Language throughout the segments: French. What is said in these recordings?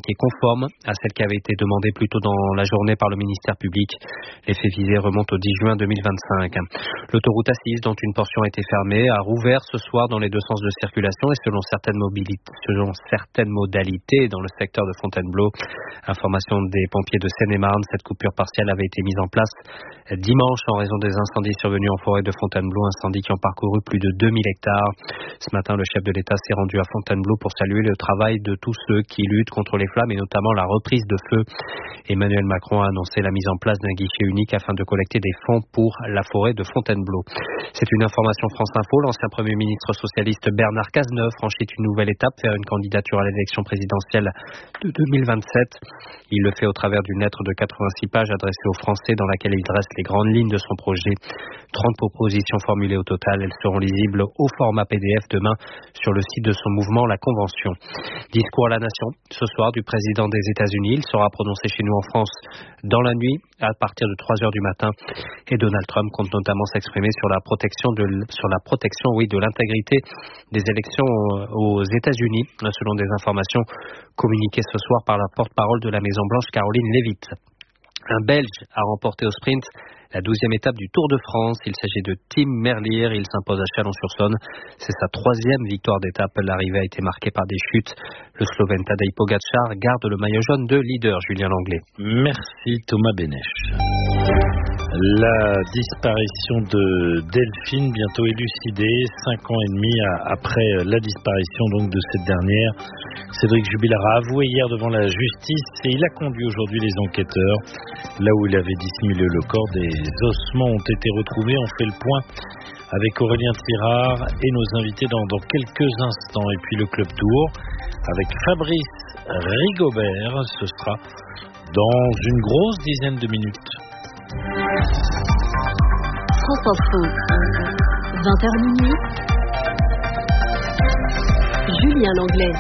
est conforme à celle qui avait été demandée plus tôt dans la journée par le ministère public. Les faits visés remontent au 10 juin 2025. L'autoroute A6, dont une portion a été fermée, a rouvert ce soir dans les deux sens de circulation et selon certaines modalités dans le secteur de Fontainebleau. Information des pompiers de Seine-et-Marne, cette coupure partielle avait été mise en place dimanche en raison des incendies survenus en forêt de Fontainebleau, incendies qui ont parcouru plus de 2000 hectares. Ce matin, le chef de l'État s'est rendu à Fontainebleau pour saluer le travail de tous ceux qui luttent contre les flammes et notamment la reprise de feu. Emmanuel Macron a annoncé la mise en place d'un guichet unique afin de collecter des fonds pour la forêt de Fontainebleau. C'est une information France Info. L'ancien Premier ministre socialiste Bernard Cazeneuve franchit une nouvelle étape vers une candidature à l'élection présidentielle de 2027. Il le fait au travers d'une lettre de 86 pages adressée aux Français dans laquelle il dresse les grandes lignes de son projet. 30 propositions formulées au total. Elles seront lisibles au format PDF demain sur le site de son mouvement, la Convention. Discours à la nation ce soir du président des États-Unis. Il sera prononcé chez nous en France dans la nuit à partir de 3h du matin. Et Donald Trump compte notamment s'exprimer sur la protection de l'intégrité des élections aux États-Unis, selon des informations communiquées ce soir par la porte-parole de la Maison-Blanche, Caroline Leavitt. Un Belge a remporté au sprint la 12e étape du Tour de France. Il s'agit de Tim Merlier. Il s'impose à Chalon-sur-Saône. C'est sa 3e victoire d'étape. L'arrivée a été marquée par des chutes. Le Slovène Tadej Pogačar garde le maillot jaune de leader, Julien Langlais. Merci Thomas Bénèche. La disparition de Delphine, bientôt élucidée, 5 ans et demi après la disparition donc de cette dernière. Cédric Jubilard a avoué hier devant la justice et il a conduit aujourd'hui les enquêteurs. Là où il avait dissimulé le corps, des ossements ont été retrouvés. On fait le point avec Aurélien Tirard et nos invités dans quelques instants. Et puis le Club Tour avec Fabrice Rigobert. Ce sera dans une grosse dizaine de minutes. France Info, 20h minuit. Julien Langlais.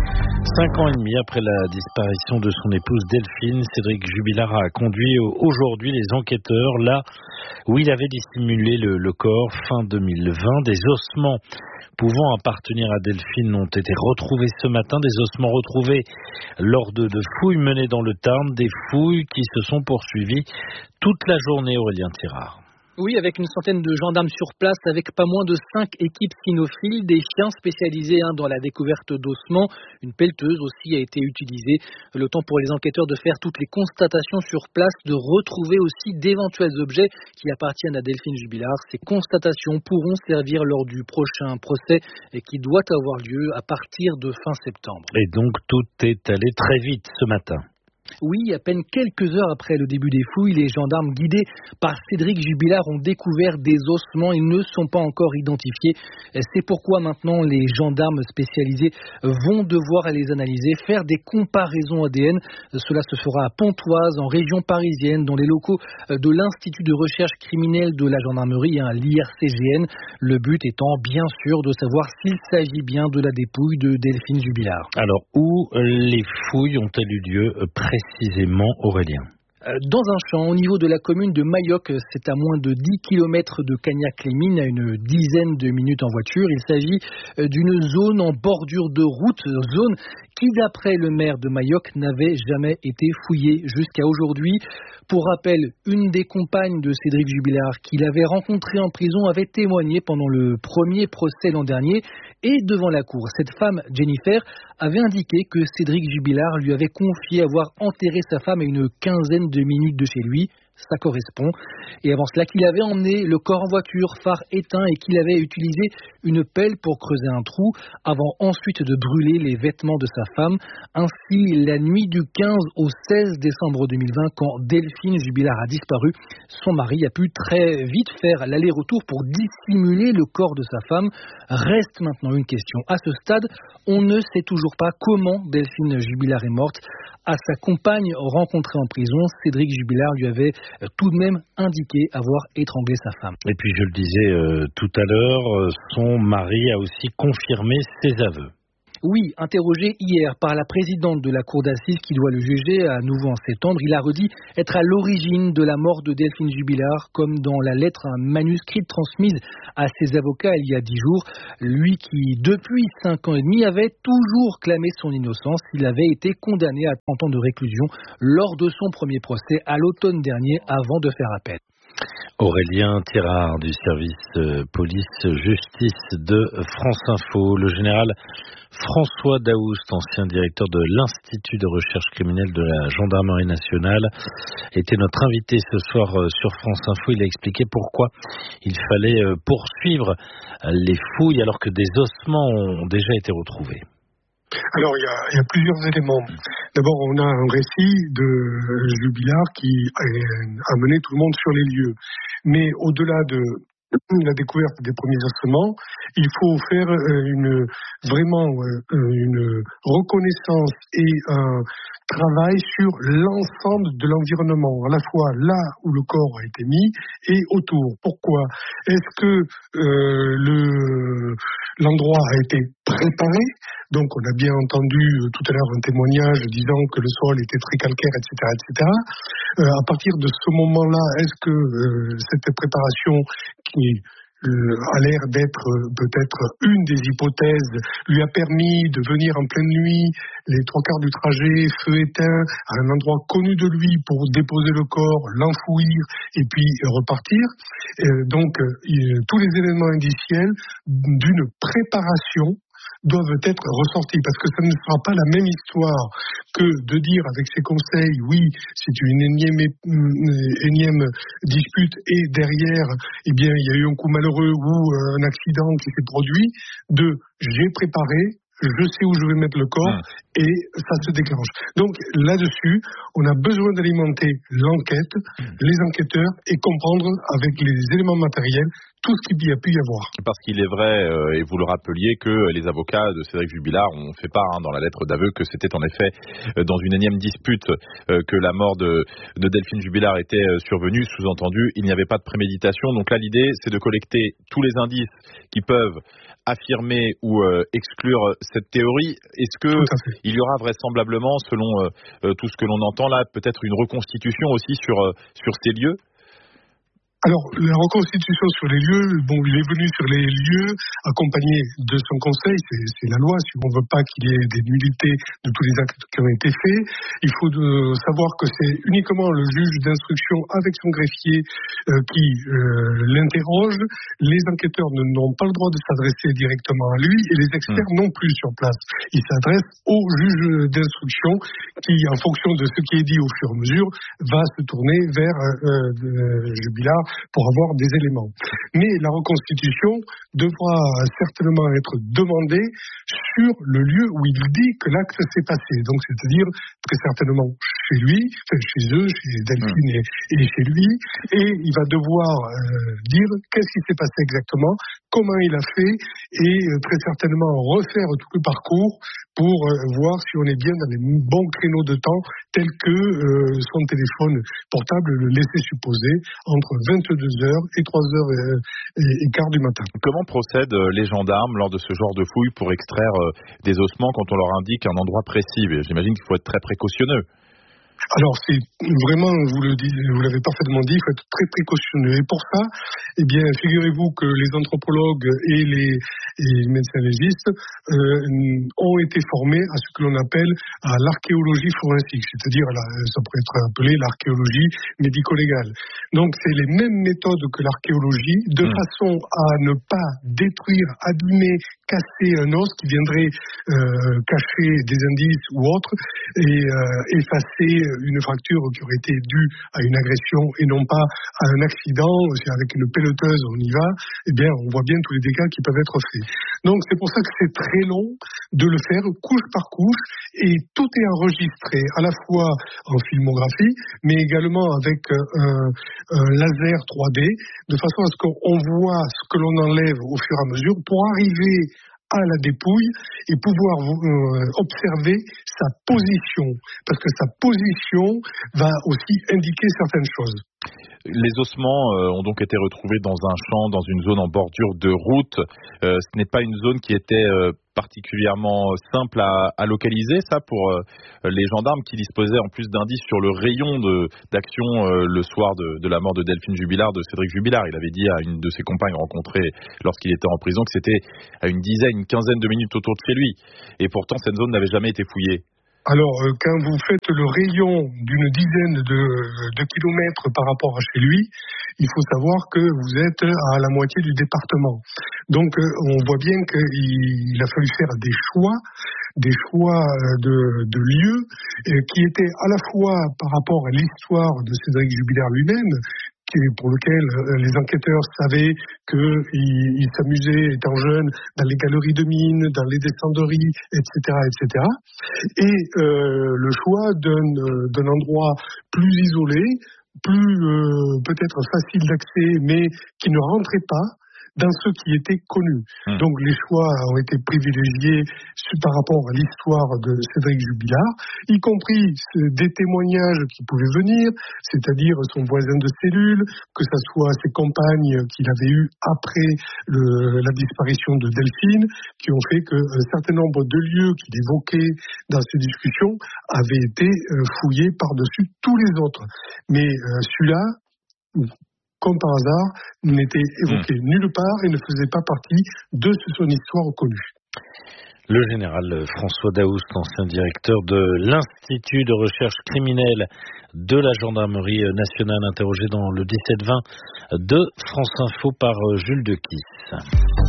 5 ans et demi après la disparition de son épouse Delphine, Cédric Jubilard a conduit aujourd'hui les enquêteurs là où il avait dissimulé le corps fin 2020. Des ossements pouvant appartenir à Delphine ont été retrouvés ce matin, des ossements retrouvés lors de fouilles menées dans le Tarn, des fouilles qui se sont poursuivies toute la journée, Aurélien Tirard. Oui, avec une centaine de gendarmes sur place, avec pas moins de 5 équipes cynophiles, des chiens spécialisés dans la découverte d'ossements. Une pelleteuse aussi a été utilisée. Le temps pour les enquêteurs de faire toutes les constatations sur place, de retrouver aussi d'éventuels objets qui appartiennent à Delphine Jubilard. Ces constatations pourront servir lors du prochain procès qui doit avoir lieu à partir de fin septembre. Et donc tout est allé très vite ce matin. Oui, à peine quelques heures après le début des fouilles, les gendarmes guidés par Cédric Jubilard ont découvert des ossements. Ils ne sont pas encore identifiés. C'est pourquoi maintenant les gendarmes spécialisés vont devoir les analyser, faire des comparaisons ADN. Cela se fera à Pontoise, en région parisienne, dans les locaux de l'Institut de recherche criminelle de la gendarmerie, l'IRCGN. Le but étant bien sûr de savoir s'il s'agit bien de la dépouille de Delphine Jubilard. Alors, où les fouilles ont-elles eu lieu précisément, Aurélien? Dans un champ, au niveau de la commune de Mayoc, c'est à moins de 10 km de Cagnac-les-Mines, à une dizaine de minutes en voiture. Il s'agit d'une zone en bordure de route, zone qui, d'après le maire de Mayoc, n'avait jamais été fouillée jusqu'à aujourd'hui. Pour rappel, une des compagnes de Cédric Jubilard, qu'il avait rencontré en prison, avait témoigné pendant le premier procès l'an dernier et devant la cour. Cette femme, Jennifer, avait indiqué que Cédric Jubilard lui avait confié avoir enterré sa femme à une quinzaine de minutes de chez lui. Ça correspond. Et avant cela, qu'il avait emmené le corps en voiture, phare éteint, et qu'il avait utilisé une pelle pour creuser un trou, avant ensuite de brûler les vêtements de sa femme. Ainsi, la nuit du 15 au 16 décembre 2020, quand Delphine Jubilard a disparu, son mari a pu très vite faire l'aller-retour pour dissimuler le corps de sa femme. Reste maintenant une question. À ce stade, on ne sait toujours pas comment Delphine Jubilard est morte. À sa compagne rencontrée en prison, Cédric Jubilard lui avait tout de même indiqué avoir étranglé sa femme. Et puis je le disais tout à l'heure, son mari a aussi confirmé ses aveux. Oui, interrogé hier par la présidente de la cour d'assises qui doit le juger à nouveau en septembre, il a redit être à l'origine de la mort de Delphine Jubilard, comme dans la lettre manuscrite transmise à ses avocats il y a 10 jours. Lui qui, depuis 5 ans et demi, avait toujours clamé son innocence. Il avait été condamné à 30 ans de réclusion lors de son premier procès à l'automne dernier avant de faire appel. Aurélien Tirard du service police-justice de France Info. Le général François Daoust, ancien directeur de l'Institut de recherche criminelle de la Gendarmerie nationale, était notre invité ce soir sur France Info. Il a expliqué pourquoi il fallait poursuivre les fouilles alors que des ossements ont déjà été retrouvés. Alors, il y a plusieurs éléments. D'abord, on a un récit de Jubilard qui a mené tout le monde sur les lieux. Mais au-delà de la découverte des premiers ossements, il faut faire vraiment une reconnaissance et un travail sur l'ensemble de l'environnement, à la fois là où le corps a été mis et autour. Pourquoi ? Est-ce que l'endroit a été préparé ? Donc on a bien entendu tout à l'heure un témoignage disant que le sol était très calcaire, etc., etc. À partir de ce moment-là, est-ce que cette préparation qui a l'air d'être peut-être une des hypothèses, lui a permis de venir en pleine nuit, les 3/4 du trajet, feu éteint, à un endroit connu de lui pour déposer le corps, l'enfouir et puis repartir. Donc tous les éléments indiciels d'une préparation doivent être ressortis, parce que ça ne sera pas la même histoire que de dire avec ses conseils, oui, c'est une énième dispute, et derrière, eh bien, il y a eu un coup malheureux ou un accident qui s'est produit, j'ai préparé, je sais où je vais mettre le corps, et ça se déclenche. Donc là-dessus, on a besoin d'alimenter l'enquête, les enquêteurs, et comprendre avec les éléments matériels tout ce qu'il y a pu y avoir. Parce qu'il est vrai, et vous le rappeliez, que les avocats de Cédric Jubilard ont fait part dans la lettre d'aveu que c'était en effet dans une énième dispute que la mort de Delphine Jubilard était survenue. Sous-entendu, il n'y avait pas de préméditation. Donc là, l'idée, c'est de collecter tous les indices qui peuvent affirmer ou exclure cette théorie. Est-ce que il y aura vraisemblablement, selon tout ce que l'on entend là, peut-être une reconstitution aussi sur ces lieux ? Alors, la reconstitution sur les lieux, il est venu sur les lieux accompagné de son conseil, c'est la loi, si on ne veut pas qu'il y ait des nullités de tous les actes qui ont été faits. Il faut savoir que c'est uniquement le juge d'instruction avec son greffier qui l'interroge. Les enquêteurs n'ont pas le droit de s'adresser directement à lui et les experts non plus sur place. Ils s'adressent au juge d'instruction qui, en fonction de ce qui est dit au fur et à mesure, va se tourner vers Jubilard pour avoir des éléments. Mais la reconstitution devra certainement être demandée sur le lieu où il dit que l'acte s'est passé. Donc, c'est-à-dire très certainement chez lui, chez eux, chez Delphine et chez lui, et il va devoir dire qu'est-ce qui s'est passé exactement, comment il a fait, et très certainement refaire tout le parcours pour voir si on est bien dans les bons créneaux de temps tels que son téléphone portable le laissait supposer entre 22h et 3h15 du matin. Comment procèdent les gendarmes lors de ce genre de fouilles pour extraire des ossements quand on leur indique un endroit précis ? J'imagine qu'il faut être très précautionneux. Alors, c'est vraiment, vous l'avez parfaitement dit, il faut être très précautionneux. Et pour ça, eh bien, figurez-vous que les anthropologues et les médecins légistes ont été formés à ce que l'on appelle à l'archéologie forensique, c'est-à-dire, ça pourrait être appelé l'archéologie médico-légale. Donc, c'est les mêmes méthodes que l'archéologie, de façon à ne pas détruire, abîmer, casser un os qui viendrait cacher des indices ou autres, et effacer une fracture qui aurait été due à une agression et non pas à un accident. Si avec une pelleteuse on y va, eh bien on voit bien tous les dégâts qui peuvent être faits. Donc c'est pour ça que c'est très long de le faire couche par couche, et tout est enregistré à la fois en filmographie mais également avec un laser 3D, de façon à ce qu'on voit ce que l'on enlève au fur et à mesure pour arriver à la dépouille et pouvoir observer sa position, parce que sa position va aussi indiquer certaines choses. Les ossements ont donc été retrouvés dans un champ, dans une zone en bordure de route. Ce n'est pas une zone qui était particulièrement simple à localiser, ça, pour les gendarmes qui disposaient en plus d'indices sur le rayon d'action le soir de la mort de Delphine Jubilard, de Cédric Jubilard. Il avait dit à une de ses compagnes rencontrées lorsqu'il était en prison que c'était à une quinzaine de minutes autour de chez lui. Et pourtant, cette zone n'avait jamais été fouillée. Alors, quand vous faites le rayon d'une dizaine de kilomètres par rapport à chez lui, il faut savoir que vous êtes à la moitié du département. Donc, on voit bien qu'il a fallu faire des choix de lieux qui étaient à la fois par rapport à l'histoire de Cédric Jubilard lui-même, pour lequel les enquêteurs savaient qu'il s'amusait étant jeune dans les galeries de mines, dans les descenderies, etc., etc. Et le choix d'un endroit plus isolé, plus peut-être facile d'accès, mais qui ne rentrait pas dans ce qui était connu. Donc les choix ont été privilégiés par rapport à l'histoire de Cédric Jubilard, y compris des témoignages qui pouvaient venir, c'est-à-dire son voisin de cellule, que ce soit ses compagnes qu'il avait eues après la disparition de Delphine, qui ont fait qu'un certain nombre de lieux qu'il évoquait dans ces discussions avaient été fouillés par-dessus tous les autres. Mais celui-là, comme par hasard, n'était évoqué nulle part et ne faisait pas partie de son histoire connue. Le général François Daoust, ancien directeur de l'Institut de recherche criminelle de la gendarmerie nationale, interrogé dans le 17-20 de France Info par Jules Dequisse.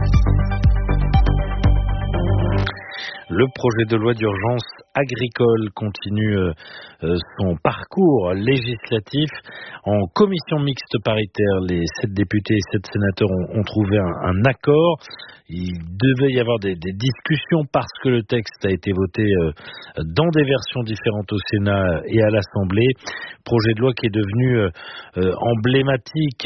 Le projet de loi d'urgence agricole continue son parcours législatif. En commission mixte paritaire, les 7 députés et 7 sénateurs ont trouvé un accord. Il devait y avoir des discussions parce que le texte a été voté dans des versions différentes au Sénat et à l'Assemblée. Projet de loi qui est devenu emblématique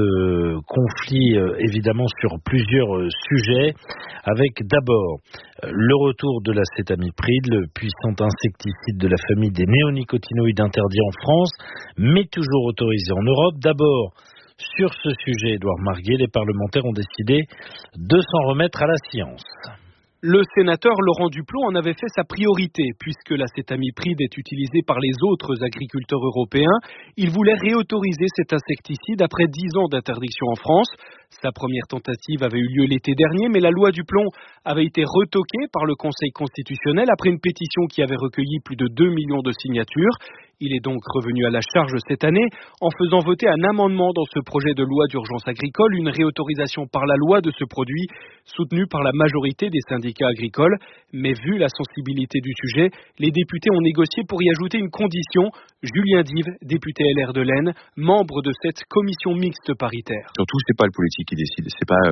de conflits évidemment sur plusieurs sujets, avec d'abord le retour de l'acétamipride, le puissant insecticide de la famille des néonicotinoïdes interdit en France, mais toujours autorisé en Europe. D'abord, sur ce sujet, Édouard Marguet, les parlementaires ont décidé de s'en remettre à la science. Le sénateur Laurent Duplon en avait fait sa priorité, puisque l'acétamipride est utilisé par les autres agriculteurs européens. Il voulait réautoriser cet insecticide après 10 ans d'interdiction en France. Sa première tentative avait eu lieu l'été dernier, mais la loi Duplon avait été retoquée par le Conseil constitutionnel après une pétition qui avait recueilli plus de 2 millions de signatures. Il est donc revenu à la charge cette année en faisant voter un amendement dans ce projet de loi d'urgence agricole, une réautorisation par la loi de ce produit, soutenu par la majorité des syndicats agricoles. Mais vu la sensibilité du sujet, les députés ont négocié pour y ajouter une condition. Julien Dive, député LR de l'Aisne, membre de cette commission mixte paritaire. Surtout, c'est pas le politique qui décide, c'est pas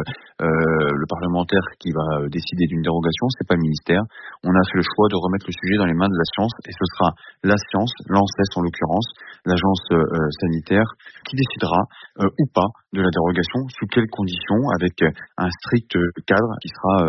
le parlementaire qui va décider d'une dérogation, c'est pas le ministère. On a fait le choix de remettre le sujet dans les mains de la science, et ce sera la science, l'ANSES en l'occurrence, l'agence sanitaire, qui décidera ou pas de la dérogation, sous quelles conditions, avec un strict cadre qui sera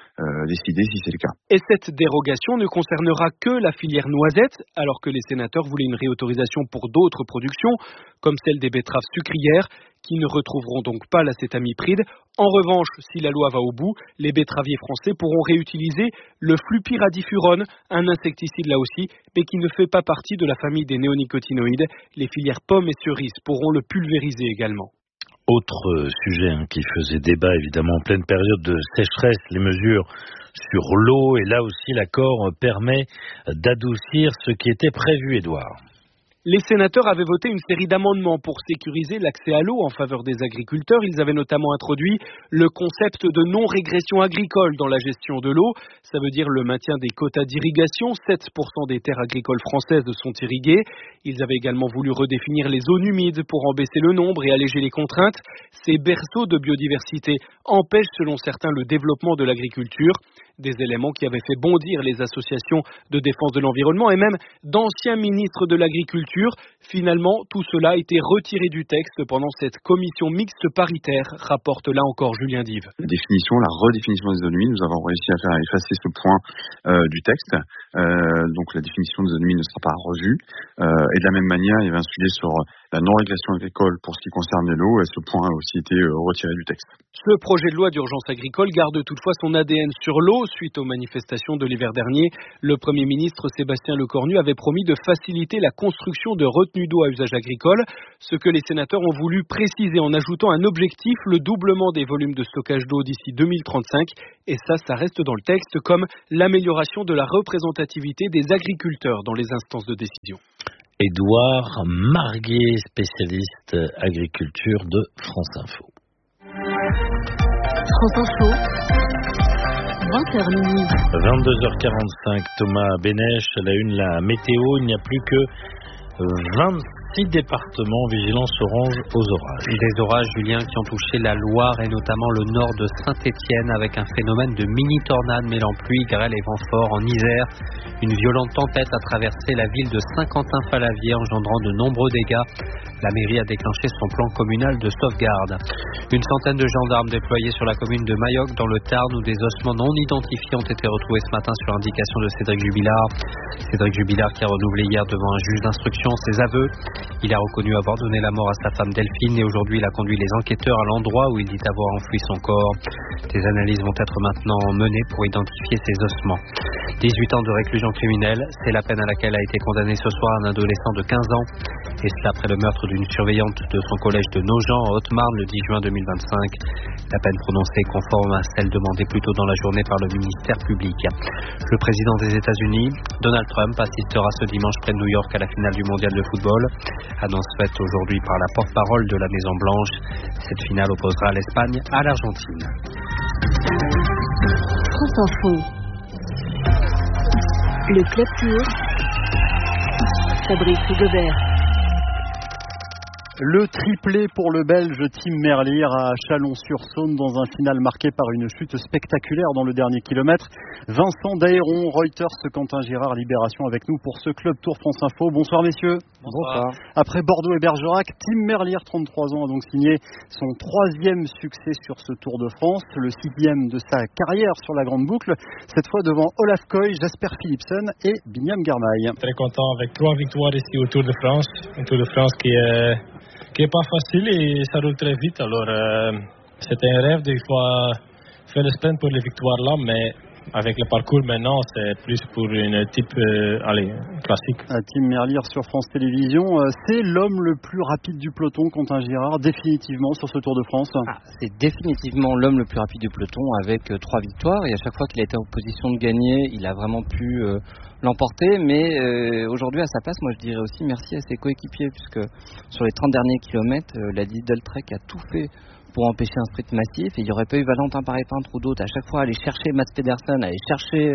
décidé si c'est le cas. Et cette dérogation ne concernera que la filière noisette, alors que les sénateurs voulaient une réautorisation pour d'autres productions, comme celle des betteraves sucrières, qui ne retrouveront donc pas l'acétamipride. En revanche, si la loi va au bout, les betteraviers français pourront réutiliser le flupyradifurone, un insecticide là aussi, mais qui ne fait pas partie de la famille des néonicotinoïdes. Les filières pommes et cerises pourront le pulvériser également. Autre sujet qui faisait débat évidemment en pleine période de sécheresse, les mesures sur l'eau, et là aussi l'accord permet d'adoucir ce qui était prévu, Édouard. Les sénateurs avaient voté une série d'amendements pour sécuriser l'accès à l'eau en faveur des agriculteurs. Ils avaient notamment introduit le concept de non-régression agricole dans la gestion de l'eau. Ça veut dire le maintien des quotas d'irrigation. 7% des terres agricoles françaises sont irriguées. Ils avaient également voulu redéfinir les zones humides pour en baisser le nombre et alléger les contraintes. Ces berceaux de biodiversité empêchent selon certains le développement de l'agriculture. Des éléments qui avaient fait bondir les associations de défense de l'environnement et même d'anciens ministres de l'Agriculture. Finalement, tout cela a été retiré du texte pendant cette commission mixte paritaire, rapporte là encore Julien Dive. La redéfinition des zones humides, nous avons réussi à faire effacer ce point du texte. Donc la définition des zones humides ne sera pas revue. Et de la même manière, il y avait un sujet sur la non-régulation agricole pour ce qui concerne l'eau, et ce point a aussi été retiré du texte. Ce projet de loi d'urgence agricole garde toutefois son ADN sur l'eau. Suite aux manifestations de l'hiver dernier, le Premier ministre Sébastien Lecornu avait promis de faciliter la construction de retenues d'eau à usage agricole, ce que les sénateurs ont voulu préciser en ajoutant un objectif, le doublement des volumes de stockage d'eau d'ici 2035. Et ça reste dans le texte, comme l'amélioration de la représentativité des agriculteurs dans les instances de décision. Édouard Marguet, spécialiste agriculture de France Info. France Info, 20h minuit. 22h45, Thomas Bénèche, à la une, la météo, il n'y a plus que 26 départements, vigilance orange aux orages. Des orages, Julien, qui ont touché la Loire et notamment le nord de Saint-Étienne avec un phénomène de mini-tornade mêlant pluie, grêle et vent fort. En Isère, une violente tempête a traversé la ville de Saint-Quentin-Falavier, engendrant de nombreux dégâts. La mairie a déclenché son plan communal de sauvegarde. Une centaine de gendarmes déployés sur la commune de Mayoc, dans le Tarn, où des ossements non identifiés ont été retrouvés ce matin sur indication de Cédric Jubilard. Cédric Jubilard qui a renouvelé hier devant un juge d'instruction ses aveux. Il a reconnu avoir donné la mort à sa femme Delphine et aujourd'hui il a conduit les enquêteurs à l'endroit où il dit avoir enfoui son corps. Des analyses vont être maintenant menées pour identifier ces ossements. 18 ans de réclusion criminelle, c'est la peine à laquelle a été condamné ce soir un adolescent de 15 ans. Et cela après le meurtre d'une surveillante de son collège de Nogent en Haute-Marne le 10 juin 2025. La peine prononcée est conforme à celle demandée plus tôt dans la journée par le ministère public. Le président des États-Unis, Donald Trump, assistera ce dimanche près de New York à la finale du mondial de football. Annonce faite aujourd'hui par la porte-parole de la Maison-Blanche. Cette finale opposera l'Espagne à l'Argentine. France Info. Le Club Tour. Fabrice Rigobert. Le triplé pour le Belge Tim Merlier à Chalon-sur-Saône dans un final marqué par une chute spectaculaire dans le dernier kilomètre. Vincent Daéron, Reuters, Quentin Girard, Libération avec nous pour ce Club Tour France Info. Bonsoir messieurs. Bonsoir. Après Bordeaux et Bergerac, Tim Merlier, 33 ans, a donc signé son 3e succès sur ce Tour de France, le 6e de sa carrière sur la Grande Boucle, cette fois devant Olaf Koy, Jasper Philipsen et Binyam Girmay. Très content avec 3 victoires ici au Tour de France, un Tour de France qui est pas facile et ça roule très vite. Alors c'était un rêve de fois faire le sprint pour les victoires là, mais avec le parcours maintenant c'est plus pour une type classique. Tim Merlier sur France Télévisions, c'est l'homme le plus rapide du peloton, Quentin Girard, définitivement sur ce Tour de France. C'est définitivement l'homme le plus rapide du peloton avec 3 victoires et à chaque fois qu'il a été en position de gagner, il a vraiment pu l'emporter, mais aujourd'hui à sa place, moi je dirais aussi merci à ses coéquipiers puisque sur les 30 derniers kilomètres, la Lidl Trek a tout fait pour empêcher un sprint massif et il n'y aurait pas eu Valentin Paré-Peintre ou d'autres à chaque fois aller chercher Mats Pedersen, aller chercher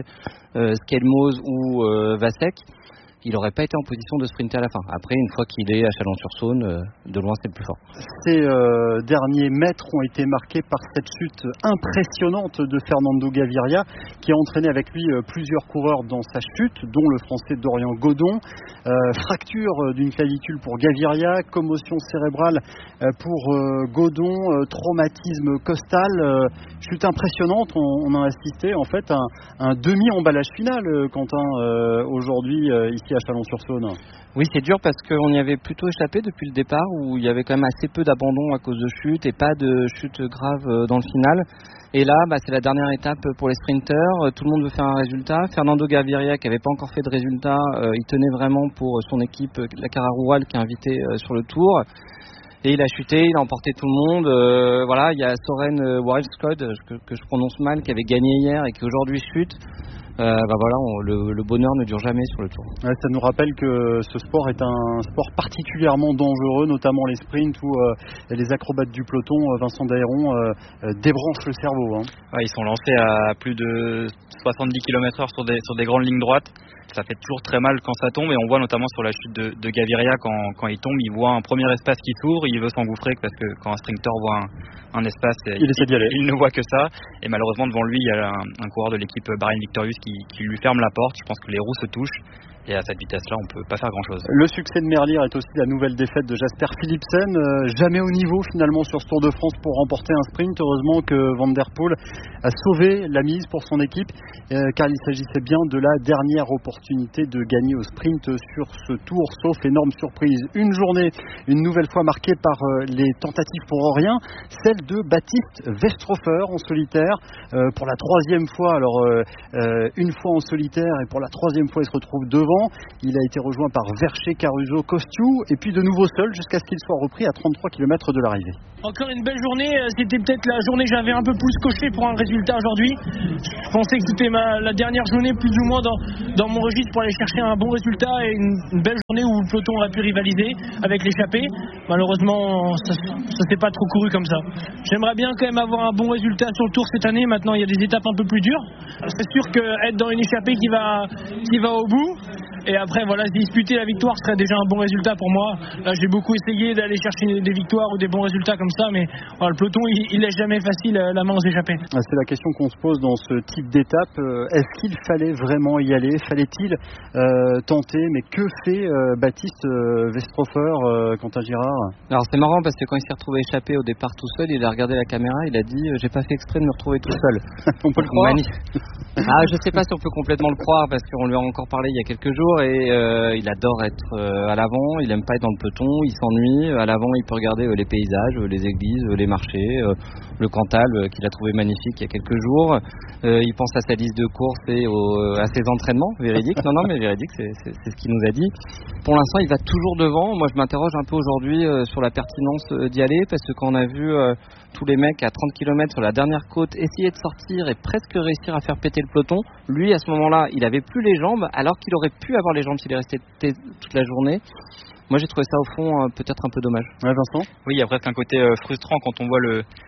Skelmos ou Vasek, il n'aurait pas été en position de sprinter à la fin. Après, une fois qu'il est à Chalon-sur-Saône, de loin c'est le plus fort. Ces derniers mètres ont été marqués par cette chute impressionnante de Fernando Gaviria qui a entraîné avec lui plusieurs coureurs dans sa chute, dont le français Dorian Godon. Fracture d'une clavicule pour Gaviria, commotion cérébrale pour Godon, traumatisme costal, chute impressionnante. On a assisté en fait à un demi-emballage final, Quentin, aujourd'hui ici à Chalon-sur-Saône. Oui, c'est dur parce qu'on y avait plutôt échappé depuis le départ où il y avait quand même assez peu d'abandon à cause de chutes et pas de chutes graves dans le final. Et là, c'est la dernière étape pour les sprinteurs. Tout le monde veut faire un résultat. Fernando Gaviria, qui n'avait pas encore fait de résultat, il tenait vraiment pour son équipe, la Cara Rural, qui est invitée sur le Tour. Et il a chuté, il a emporté tout le monde. Voilà, il y a Soren Wildskod, que je prononce mal, qui avait gagné hier et qui aujourd'hui chute. voilà, le bonheur ne dure jamais sur le Tour. Ouais, ça nous rappelle que ce sport est un sport particulièrement dangereux, notamment les sprints où les acrobates du peloton, Vincent Daéron, débranchent le cerveau. Hein. Ouais, ils sont lancés à plus de 70 km/h sur des grandes lignes droites. Ça fait toujours très mal quand ça tombe, et on voit notamment sur la chute de Gaviria quand il tombe, il voit un premier espace qui s'ouvre, il veut s'engouffrer parce que quand un sprinter voit un espace, il essaie d'y aller. Il ne voit que ça, et malheureusement devant lui il y a un coureur de l'équipe Bahrain Victorious qui lui ferme la porte. Je pense que les roues se touchent. Et à cette vitesse-là, on peut pas faire grand-chose. Le succès de Merlier est aussi la nouvelle défaite de Jasper Philipsen. Jamais au niveau finalement sur ce Tour de France pour remporter un sprint. Heureusement que Van der Poel a sauvé la mise pour son équipe, car il s'agissait bien de la dernière opportunité de gagner au sprint sur ce Tour, sauf énorme surprise. Une journée, une nouvelle fois marquée par les tentatives pour rien, celle de Baptiste Westrofer en solitaire. Pour la troisième fois, une fois en solitaire et pour la troisième fois il se retrouve devant. Il a été rejoint par Verchet, Caruso, Costiu et puis de nouveau seul jusqu'à ce qu'il soit repris à 33 km de l'arrivée. Encore une belle journée, c'était peut-être la journée que j'avais un peu plus coché pour un résultat aujourd'hui. Je pensais que c'était la dernière journée plus ou moins dans mon registre pour aller chercher un bon résultat et une belle journée où le peloton aurait pu rivaliser avec l'échappée. Malheureusement, ça s'est pas trop couru comme ça. J'aimerais bien quand même avoir un bon résultat sur le Tour cette année. Maintenant, il y a des étapes un peu plus dures. C'est sûr qu'être dans une échappée qui va au bout, et après voilà, disputer la victoire serait déjà un bon résultat pour moi. Là, j'ai beaucoup essayé d'aller chercher des victoires ou des bons résultats comme ça, mais voilà, le peloton il laisse jamais facile la main aux échappés. C'est la question qu'on se pose dans ce type d'étape. Est-ce qu'il fallait vraiment y aller? Fallait-il tenter? Mais que fait Baptiste Westrofer, Quentin Girard? Alors c'est marrant parce que quand il s'est retrouvé échappé au départ tout seul, il a regardé la caméra, il a dit j'ai pas fait exprès de me retrouver tout seul. On peut le croire? Je sais pas si on peut complètement le croire parce qu'on lui a encore parlé il y a quelques jours et il adore être à l'avant, il aime pas être dans le peloton, il s'ennuie. À l'avant il peut regarder les paysages, les églises, les marchés, le Cantal qu'il a trouvé magnifique il y a quelques jours. Il pense à sa liste de courses et à ses entraînements. Véridique? Non mais véridique, c'est ce qu'il nous a dit. Pour l'instant il va toujours devant. Moi je m'interroge un peu aujourd'hui sur la pertinence d'y aller parce que quand on a vu tous les mecs à 30 km sur la dernière côte essayer de sortir et presque réussir à faire péter le peloton, lui à ce moment-là il avait plus les jambes alors qu'il aurait pu avoir les jambes s'il est resté toute la journée. Moi j'ai trouvé ça au fond peut-être un peu dommage. Ouais, Vincent? Oui, il y a presque un côté frustrant quand on voit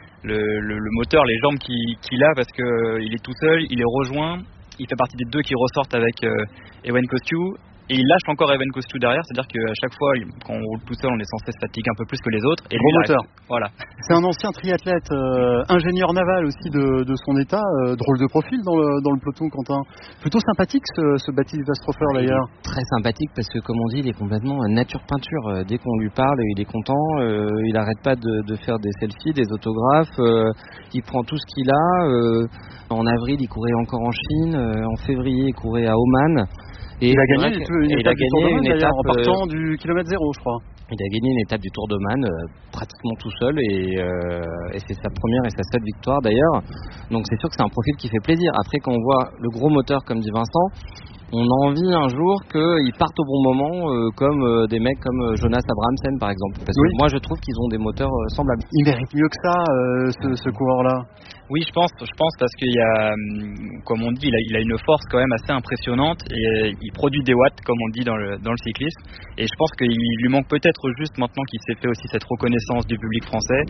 le moteur, les jambes qu'il a, parce que il est tout seul, il est rejoint, il fait partie des deux qui ressortent avec Ewen Costiu. Et il lâche encore Ewen Costiu derrière, c'est-à-dire qu'à chaque fois, quand on roule tout seul, on est censé se fatiguer un peu plus que les autres. Et gros moteur. Voilà. C'est un ancien triathlète, ingénieur naval aussi de son état, drôle de profil dans le peloton, Quentin. Plutôt sympathique ce Baptiste Westrofer d'ailleurs. Très sympathique parce que comme on dit, il est complètement nature peinture. Dès qu'on lui parle, il est content. Il n'arrête pas de faire des selfies, des autographes. Il prend tout ce qu'il a. En avril, il courait encore en Chine. En février, il courait à Oman. Et il a gagné une étape en partant du kilomètre 0, je crois. Il a gagné une étape du Tour d'Oman pratiquement tout seul et c'est sa première et sa seule victoire d'ailleurs. Donc c'est sûr que c'est un profil qui fait plaisir. Après quand on voit le gros moteur comme dit Vincent, on a envie un jour qu'ils partent au bon moment comme des mecs comme Jonas Abrahamsen par exemple. Parce que moi je trouve qu'ils ont des moteurs semblables. Il mérite mieux que ça ce coureur-là. Oui, je pense parce qu'il y a, comme on dit, il a une force quand même assez impressionnante et il produit des watts, comme on dit dans le cyclisme. Et je pense qu'il lui manque peut-être juste maintenant qu'il s'est fait aussi cette reconnaissance du public français,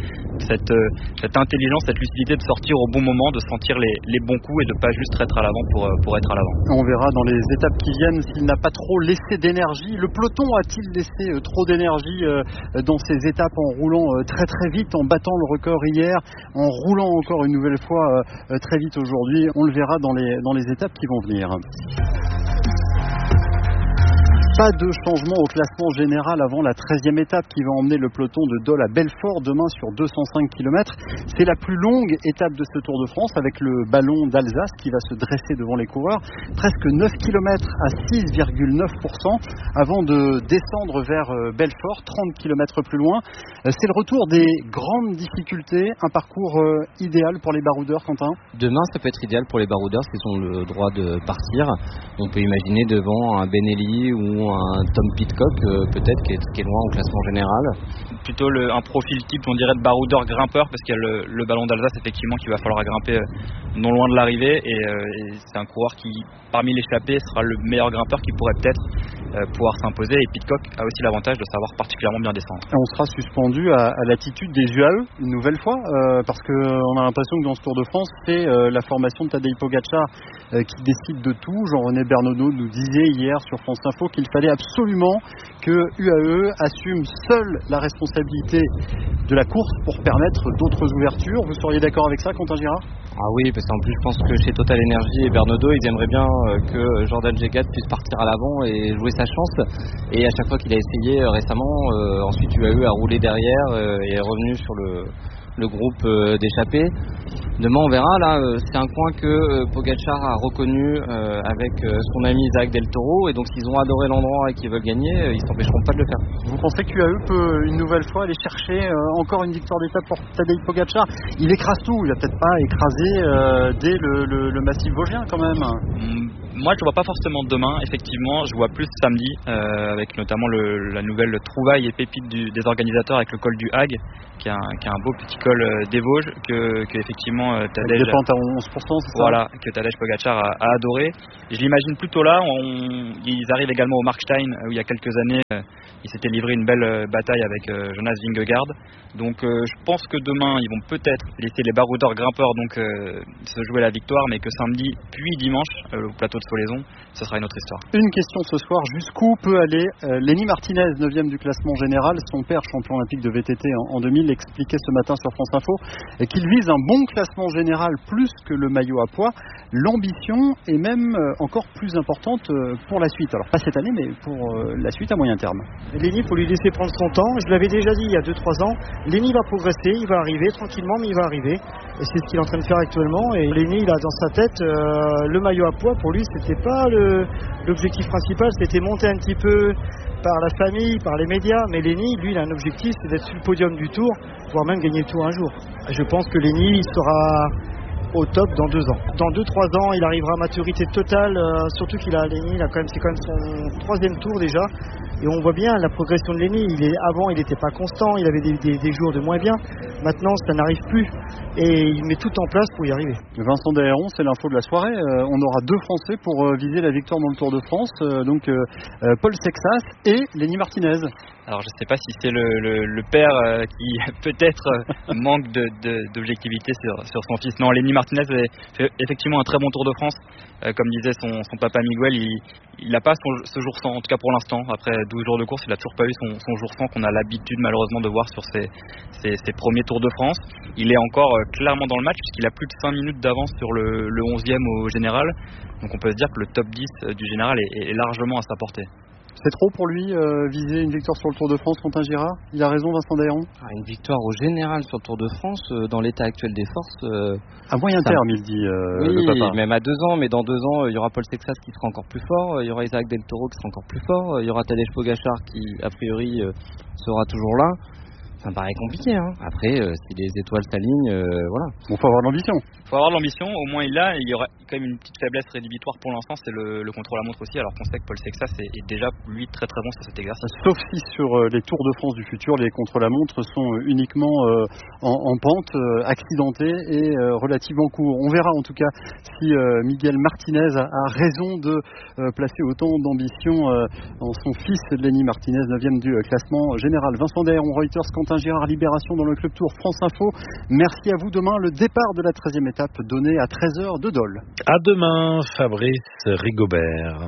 cette intelligence, cette lucidité de sortir au bon moment, de sentir les bons coups et de pas juste être à l'avant pour être à l'avant. On verra dans les étapes qui viennent s'il n'a pas trop laissé d'énergie. Le peloton a-t-il laissé trop d'énergie dans ces étapes en roulant très très vite, en battant le record hier, en roulant encore une nouvelle fois très vite aujourd'hui? On le verra dans les étapes qui vont venir. Pas de changement au classement général avant la 13e étape qui va emmener le peloton de Dole à Belfort demain sur 205 km. C'est la plus longue étape de ce Tour de France avec le ballon d'Alsace qui va se dresser devant les coureurs. Presque 9 km à 6,9% avant de descendre vers Belfort, 30 km plus loin. C'est le retour des grandes difficultés, un parcours idéal pour les baroudeurs, Quentin? Demain, ça peut être idéal pour les baroudeurs s'ils ont le droit de partir. On peut imaginer devant un Benelli ou un Tom Pidcock peut-être qui est loin au classement général. Plutôt un profil type, on dirait, de baroudeur grimpeur, parce qu'il y a le ballon d'Alsace effectivement qu'il va falloir grimper non loin de l'arrivée, et c'est un coureur qui, parmi l'échappée, sera le meilleur grimpeur qui pourrait peut-être pouvoir s'imposer, et Pidcock a aussi l'avantage de savoir particulièrement bien descendre. On sera suspendu à l'attitude des UAE une nouvelle fois, parce qu'on a l'impression que dans ce Tour de France, c'est la formation de Tadej Pogačar qui décide de tout. Jean-René Bernodeau nous disait hier sur France Info qu'il fallait absolument que UAE assume seule la responsabilité de la course pour permettre d'autres ouvertures. Vous seriez d'accord avec ça, Quentin Girard ? Ah oui, parce qu'en plus je pense que chez Total Energy et Bernodeau, ils aimeraient bien que Jordan Jegat puisse partir à l'avant et jouer sa chance. Et à chaque fois qu'il a essayé récemment, ensuite UAE a roulé derrière et est revenu sur le groupe d'échappés. Demain on verra, là c'est un coin que Pogačar a reconnu avec son ami Isaac Del Toro, et donc s'ils ont adoré l'endroit et qu'ils veulent gagner, ils s'empêcheront pas de le faire. Vous pensez qu'UAE peut une nouvelle fois aller chercher encore une victoire d'étape pour Tadej Pogačar ? Il écrase tout, il va peut-être pas écraser dès le massif vosgien quand même. Moi je vois pas forcément demain, effectivement, je vois plus samedi, avec notamment la nouvelle trouvaille et pépite des organisateurs avec le col du Hague, qui est un beau petit col des Vosges, que effectivement Tadej, des pentes à 11%, c'est ça ? Voilà, que Tadej Pogačar a adoré. Je l'imagine plutôt là. Ils arrivent également au Markstein, où il y a quelques années il s'était livré une belle bataille avec Jonas Vingegaard. Donc je pense que demain ils vont peut-être laisser les baroudeurs grimpeurs se jouer la victoire, mais que samedi puis dimanche au plateau de Solaison, ce sera une autre histoire. Une question ce soir, jusqu'où peut aller Lenny Martinez, 9e du classement général? Son père, champion olympique de VTT en 2000, expliquait ce matin sur France Info qu'il vise un bon classement général plus que le maillot à pois. L'ambition est même encore plus importante pour la suite. Alors pas cette année, mais pour la suite à moyen terme. Lenny, il faut lui laisser prendre son temps. Je l'avais déjà dit il y a 2-3 ans. Lenny va progresser, il va arriver tranquillement, mais il va arriver. Et c'est ce qu'il est en train de faire actuellement. Et Lenny, il a dans sa tête le maillot à pois. Pour lui, c'était pas l'objectif principal. C'était monter un petit peu par la famille, par les médias. Mais Lenny, lui, il a un objectif, c'est d'être sur le podium du Tour, voire même gagner le Tour un jour. Je pense que Lenny, il sera au top dans 2 ans. Dans 2-3 ans, il arrivera à maturité totale, surtout c'est quand même son 3e tour déjà. Et on voit bien la progression de Lenny. Avant, il n'était pas constant, il avait des jours de moins bien. Maintenant, ça n'arrive plus. Et il met tout en place pour y arriver. Vincent Daéron, c'est l'info de la soirée. On aura 2 Français pour viser la victoire dans le Tour de France. Paul Sexas et Lenny Martinez. Alors je ne sais pas si c'est le père qui peut-être manque d'objectivité sur son fils. Non, Lenny Martinez fait effectivement un très bon Tour de France. Comme disait son papa Miguel, il n'a pas ce jour sans, en tout cas pour l'instant. Après 12 jours de course, il n'a toujours pas eu son jour sans qu'on a l'habitude malheureusement de voir sur ses premiers Tours de France. Il est encore clairement dans le match puisqu'il a plus de 5 minutes d'avance sur le 11e au général. Donc on peut se dire que le top 10 du général est largement à sa portée. C'est trop pour lui viser une victoire sur le Tour de France, Quentin Girard? Il a raison, Vincent Daéron. Une victoire au général sur le Tour de France, dans l'état actuel des forces... à moyen terme, il dit le papa. Même à 2 ans, mais dans 2 ans, il y aura Paul Sexas qui sera encore plus fort, il y aura Isaac Del Toro qui sera encore plus fort, il y aura Tadej Pogačar qui, a priori, sera toujours là. Ça me paraît compliqué, hein. Après, si les étoiles s'alignent, voilà. Bon, faut avoir de l'ambition. Faut avoir de l'ambition, au moins il l'a. Il y aura quand même une petite faiblesse rédhibitoire pour l'instant, c'est le contre-la-montre aussi, alors qu'on sait que Paul Sexas est déjà, lui, très très bon sur cet exercice. Sauf si sur les Tours de France du futur, les contre-la-montre sont uniquement en pente, accidentés et relativement courts. On verra en tout cas si Miguel Martinez a raison de placer autant d'ambition en son fils Lenny Martinez, 9e du classement général. Vincent Daéron, Reuters, Quentin Girard, Libération dans le Club Tour, France Info. Merci à vous. Demain, le départ de la 13e étape donné à 13h de Dole. À demain, Fabrice Rigobert.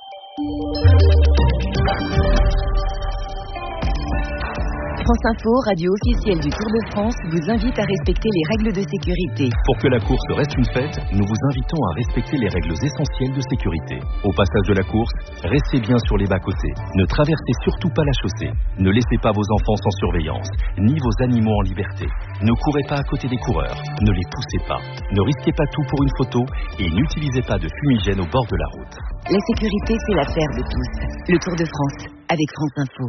France Info, radio officielle du Tour de France, vous invite à respecter les règles de sécurité. Pour que la course reste une fête, nous vous invitons à respecter les règles essentielles de sécurité. Au passage de la course, restez bien sur les bas-côtés. Ne traversez surtout pas la chaussée. Ne laissez pas vos enfants sans surveillance, ni vos animaux en liberté. Ne courez pas à côté des coureurs. Ne les poussez pas. Ne risquez pas tout pour une photo et n'utilisez pas de fumigène au bord de la route. La sécurité, c'est l'affaire de tous. Le Tour de France, avec France Info.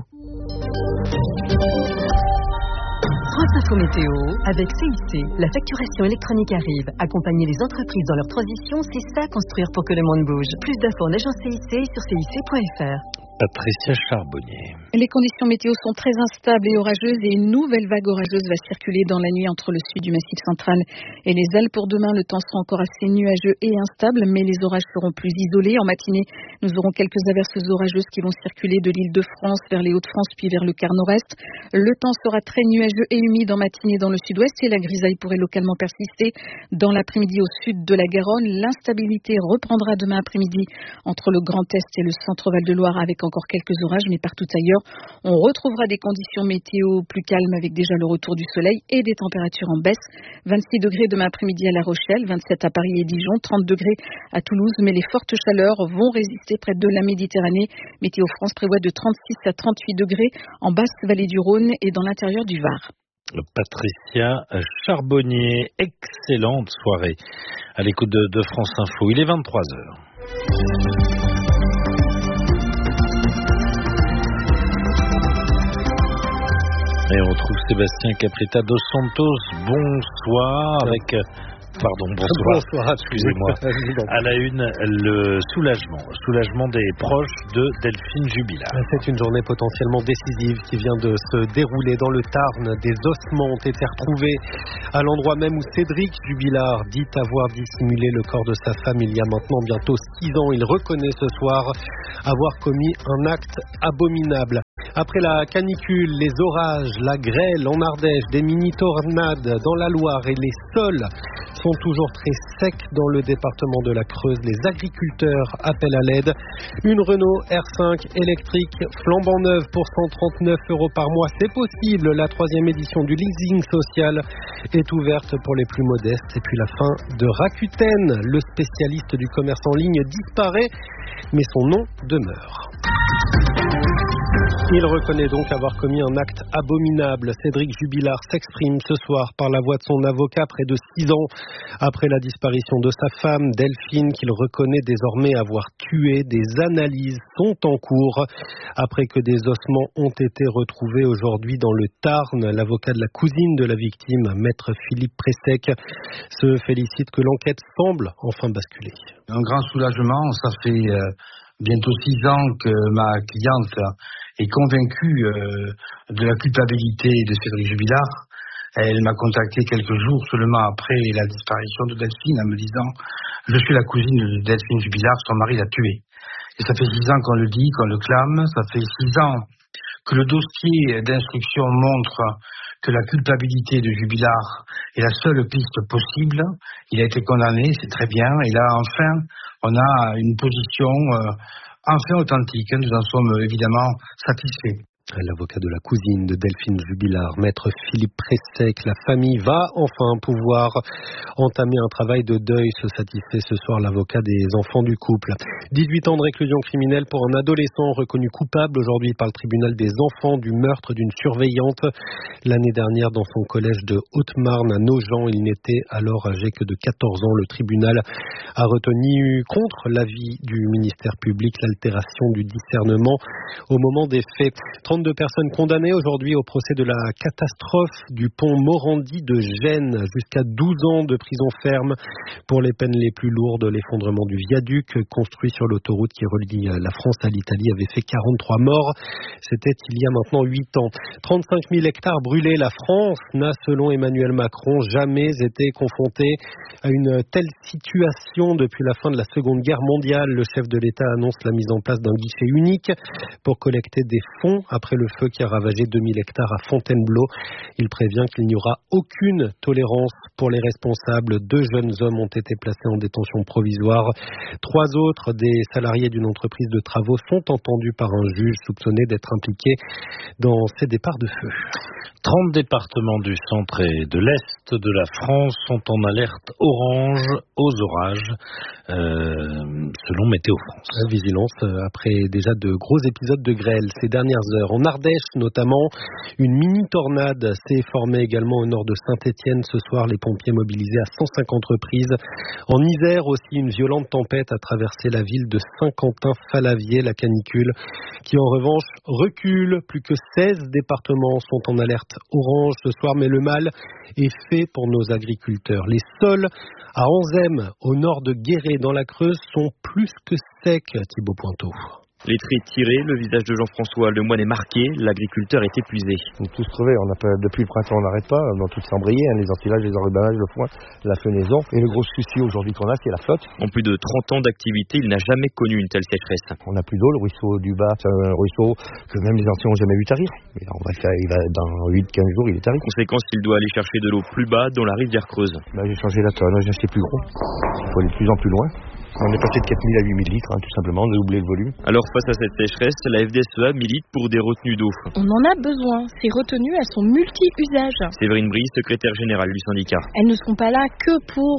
France Info Météo, avec CIC, la facturation électronique arrive. Accompagner les entreprises dans leur transition, c'est ça construire pour que le monde bouge. Plus d'infos en agence CIC sur cic.fr. Patricia Charbonnier. Les conditions météo sont très instables et orageuses et une nouvelle vague orageuse va circuler dans la nuit entre le sud du Massif central et les Alpes. Pour demain, le temps sera encore assez nuageux et instable, mais les orages seront plus isolés. En matinée, nous aurons quelques averses orageuses qui vont circuler de l'Île-de-France vers les Hauts-de-France puis vers le quart nord-est. Le temps sera très nuageux et humide en matinée dans le sud-ouest et la grisaille pourrait localement persister dans l'après-midi au sud de la Garonne. L'instabilité reprendra demain après-midi entre le Grand Est et le centre Val-de-Loire avec encore quelques orages, mais partout ailleurs, on retrouvera des conditions météo plus calmes avec déjà le retour du soleil et des températures en baisse. 26 degrés demain après-midi à La Rochelle, 27 à Paris et Dijon, 30 degrés à Toulouse, mais les fortes chaleurs vont résister près de la Méditerranée. Météo France prévoit de 36 à 38 degrés en basse vallée du Rhône et dans l'intérieur du Var. Patricia Charbonnier, excellente soirée à l'écoute de France Info. Il est 23h. Et on retrouve Sébastien Caprita dos Santos. Bonsoir avec... Bonsoir, excusez-moi. À la une, le soulagement des proches de Delphine Jubilard. C'est une journée potentiellement décisive qui vient de se dérouler dans le Tarn. Des ossements ont été retrouvés à l'endroit même où Cédric Jubilard dit avoir dissimulé le corps de sa femme il y a maintenant bientôt 6 ans. Il reconnaît ce soir avoir commis un acte abominable. Après la canicule, les orages, la grêle en Ardèche, des mini-tornades dans la Loire et les sols sont toujours très secs dans le département de la Creuse. Les agriculteurs appellent à l'aide. Une Renault R5 électrique flambant neuve pour 139 € par mois, c'est possible. La 3e édition du leasing social est ouverte pour les plus modestes. Et puis la fin de Rakuten, le spécialiste du commerce en ligne disparaît, mais son nom demeure. Il reconnaît donc avoir commis un acte abominable. Cédric Jubilard s'exprime ce soir par la voix de son avocat près de 6 ans après la disparition de sa femme, Delphine, qu'il reconnaît désormais avoir tué. Des analyses sont en cours après que des ossements ont été retrouvés aujourd'hui dans le Tarn. L'avocat de la cousine de la victime, maître Philippe Pressec, se félicite que l'enquête semble enfin basculer. Un grand soulagement, ça fait bientôt 6 ans que ma cliente est convaincue de la culpabilité de Cédric Jubilard. Elle m'a contacté quelques jours seulement après la disparition de Delphine en me disant « Je suis la cousine de Delphine Jubilard, son mari l'a tuée ». Et ça fait 6 ans qu'on le dit, qu'on le clame, ça fait 6 ans que le dossier d'instruction montre que la culpabilité de Jubilard est la seule piste possible. Il a été condamné, c'est très bien, et là enfin on a une position enfin authentique. Nous en sommes évidemment satisfaits. L'avocat de la cousine de Delphine Jubilard, maître Philippe Pressec, la famille va enfin pouvoir entamer un travail de deuil, se satisfait ce soir l'avocat des enfants du couple. 18 ans de réclusion criminelle pour un adolescent reconnu coupable aujourd'hui par le tribunal des enfants du meurtre d'une surveillante. L'année dernière, dans son collège de Haute-Marne à Nogent, il n'était alors âgé que de 14 ans. Le tribunal a retenu contre l'avis du ministère public l'altération du discernement au moment des faits. 32 personnes condamnées aujourd'hui au procès de la catastrophe du pont Morandi de Gênes, jusqu'à 12 ans de prison ferme pour les peines les plus lourdes. L'effondrement du viaduc construit sur l'autoroute qui relie la France à l'Italie avait fait 43 morts. C'était il y a maintenant 8 ans. 35 000 hectares brûlés. La France n'a, selon Emmanuel Macron, jamais été confrontée à une telle situation depuis la fin de la Seconde Guerre mondiale. Le chef de l'État annonce la mise en place d'un guichet unique pour collecter des fonds après le feu qui a ravagé 2000 hectares à Fontainebleau. Il prévient qu'il n'y aura aucune tolérance pour les responsables. 2 jeunes hommes ont été placés en détention provisoire. 3 autres, des salariés d'une entreprise de travaux, sont entendus par un juge soupçonné d'être impliqués dans ces départs de feu. 30 départements du centre et de l'est de la France sont en alerte orange aux orages, selon Météo France. Vigilance après déjà de gros épisodes de grêle ces dernières heures. En Ardèche notamment, une mini-tornade s'est formée également au nord de Saint-Étienne. Ce soir, les pompiers mobilisés à 150 reprises. En Isère aussi, une violente tempête a traversé la ville de Saint-Quentin-Fallavier, la canicule, qui en revanche recule. Plus que 16 départements sont en alerte orange ce soir, mais le mal est fait pour nos agriculteurs. Les sols à Anzem, au nord de Guéret, dans la Creuse, sont plus que secs, Thibaut Pointeau. Les traits tirés, le visage de Jean-François Lemoine est marqué, l'agriculteur est épuisé. On est tous crevés, depuis le printemps on n'arrête pas, on a tout s'embrayer, les entilages, les enrubanages, le foin, la fenaison. Et le gros souci aujourd'hui qu'on a, c'est la flotte. En plus de 30 ans d'activité, il n'a jamais connu une telle sécheresse. On n'a plus d'eau, le ruisseau du bas, c'est un ruisseau que même les anciens n'ont jamais vu tarir. Mais dans 8-15 jours, il est tari. Conséquence, il doit aller chercher de l'eau plus bas dans la rivière Creuse. J'ai changé la tonne, j'ai acheté plus gros. Il faut aller de plus en plus loin. On est passé de 4000 à 8000 litres, tout simplement, on a doublé le volume. Alors face à cette sécheresse, la FDSEA milite pour des retenues d'eau. On en a besoin, ces retenues, elles sont multi-usages. Séverine Brie, secrétaire générale du syndicat. Elles ne sont pas là que pour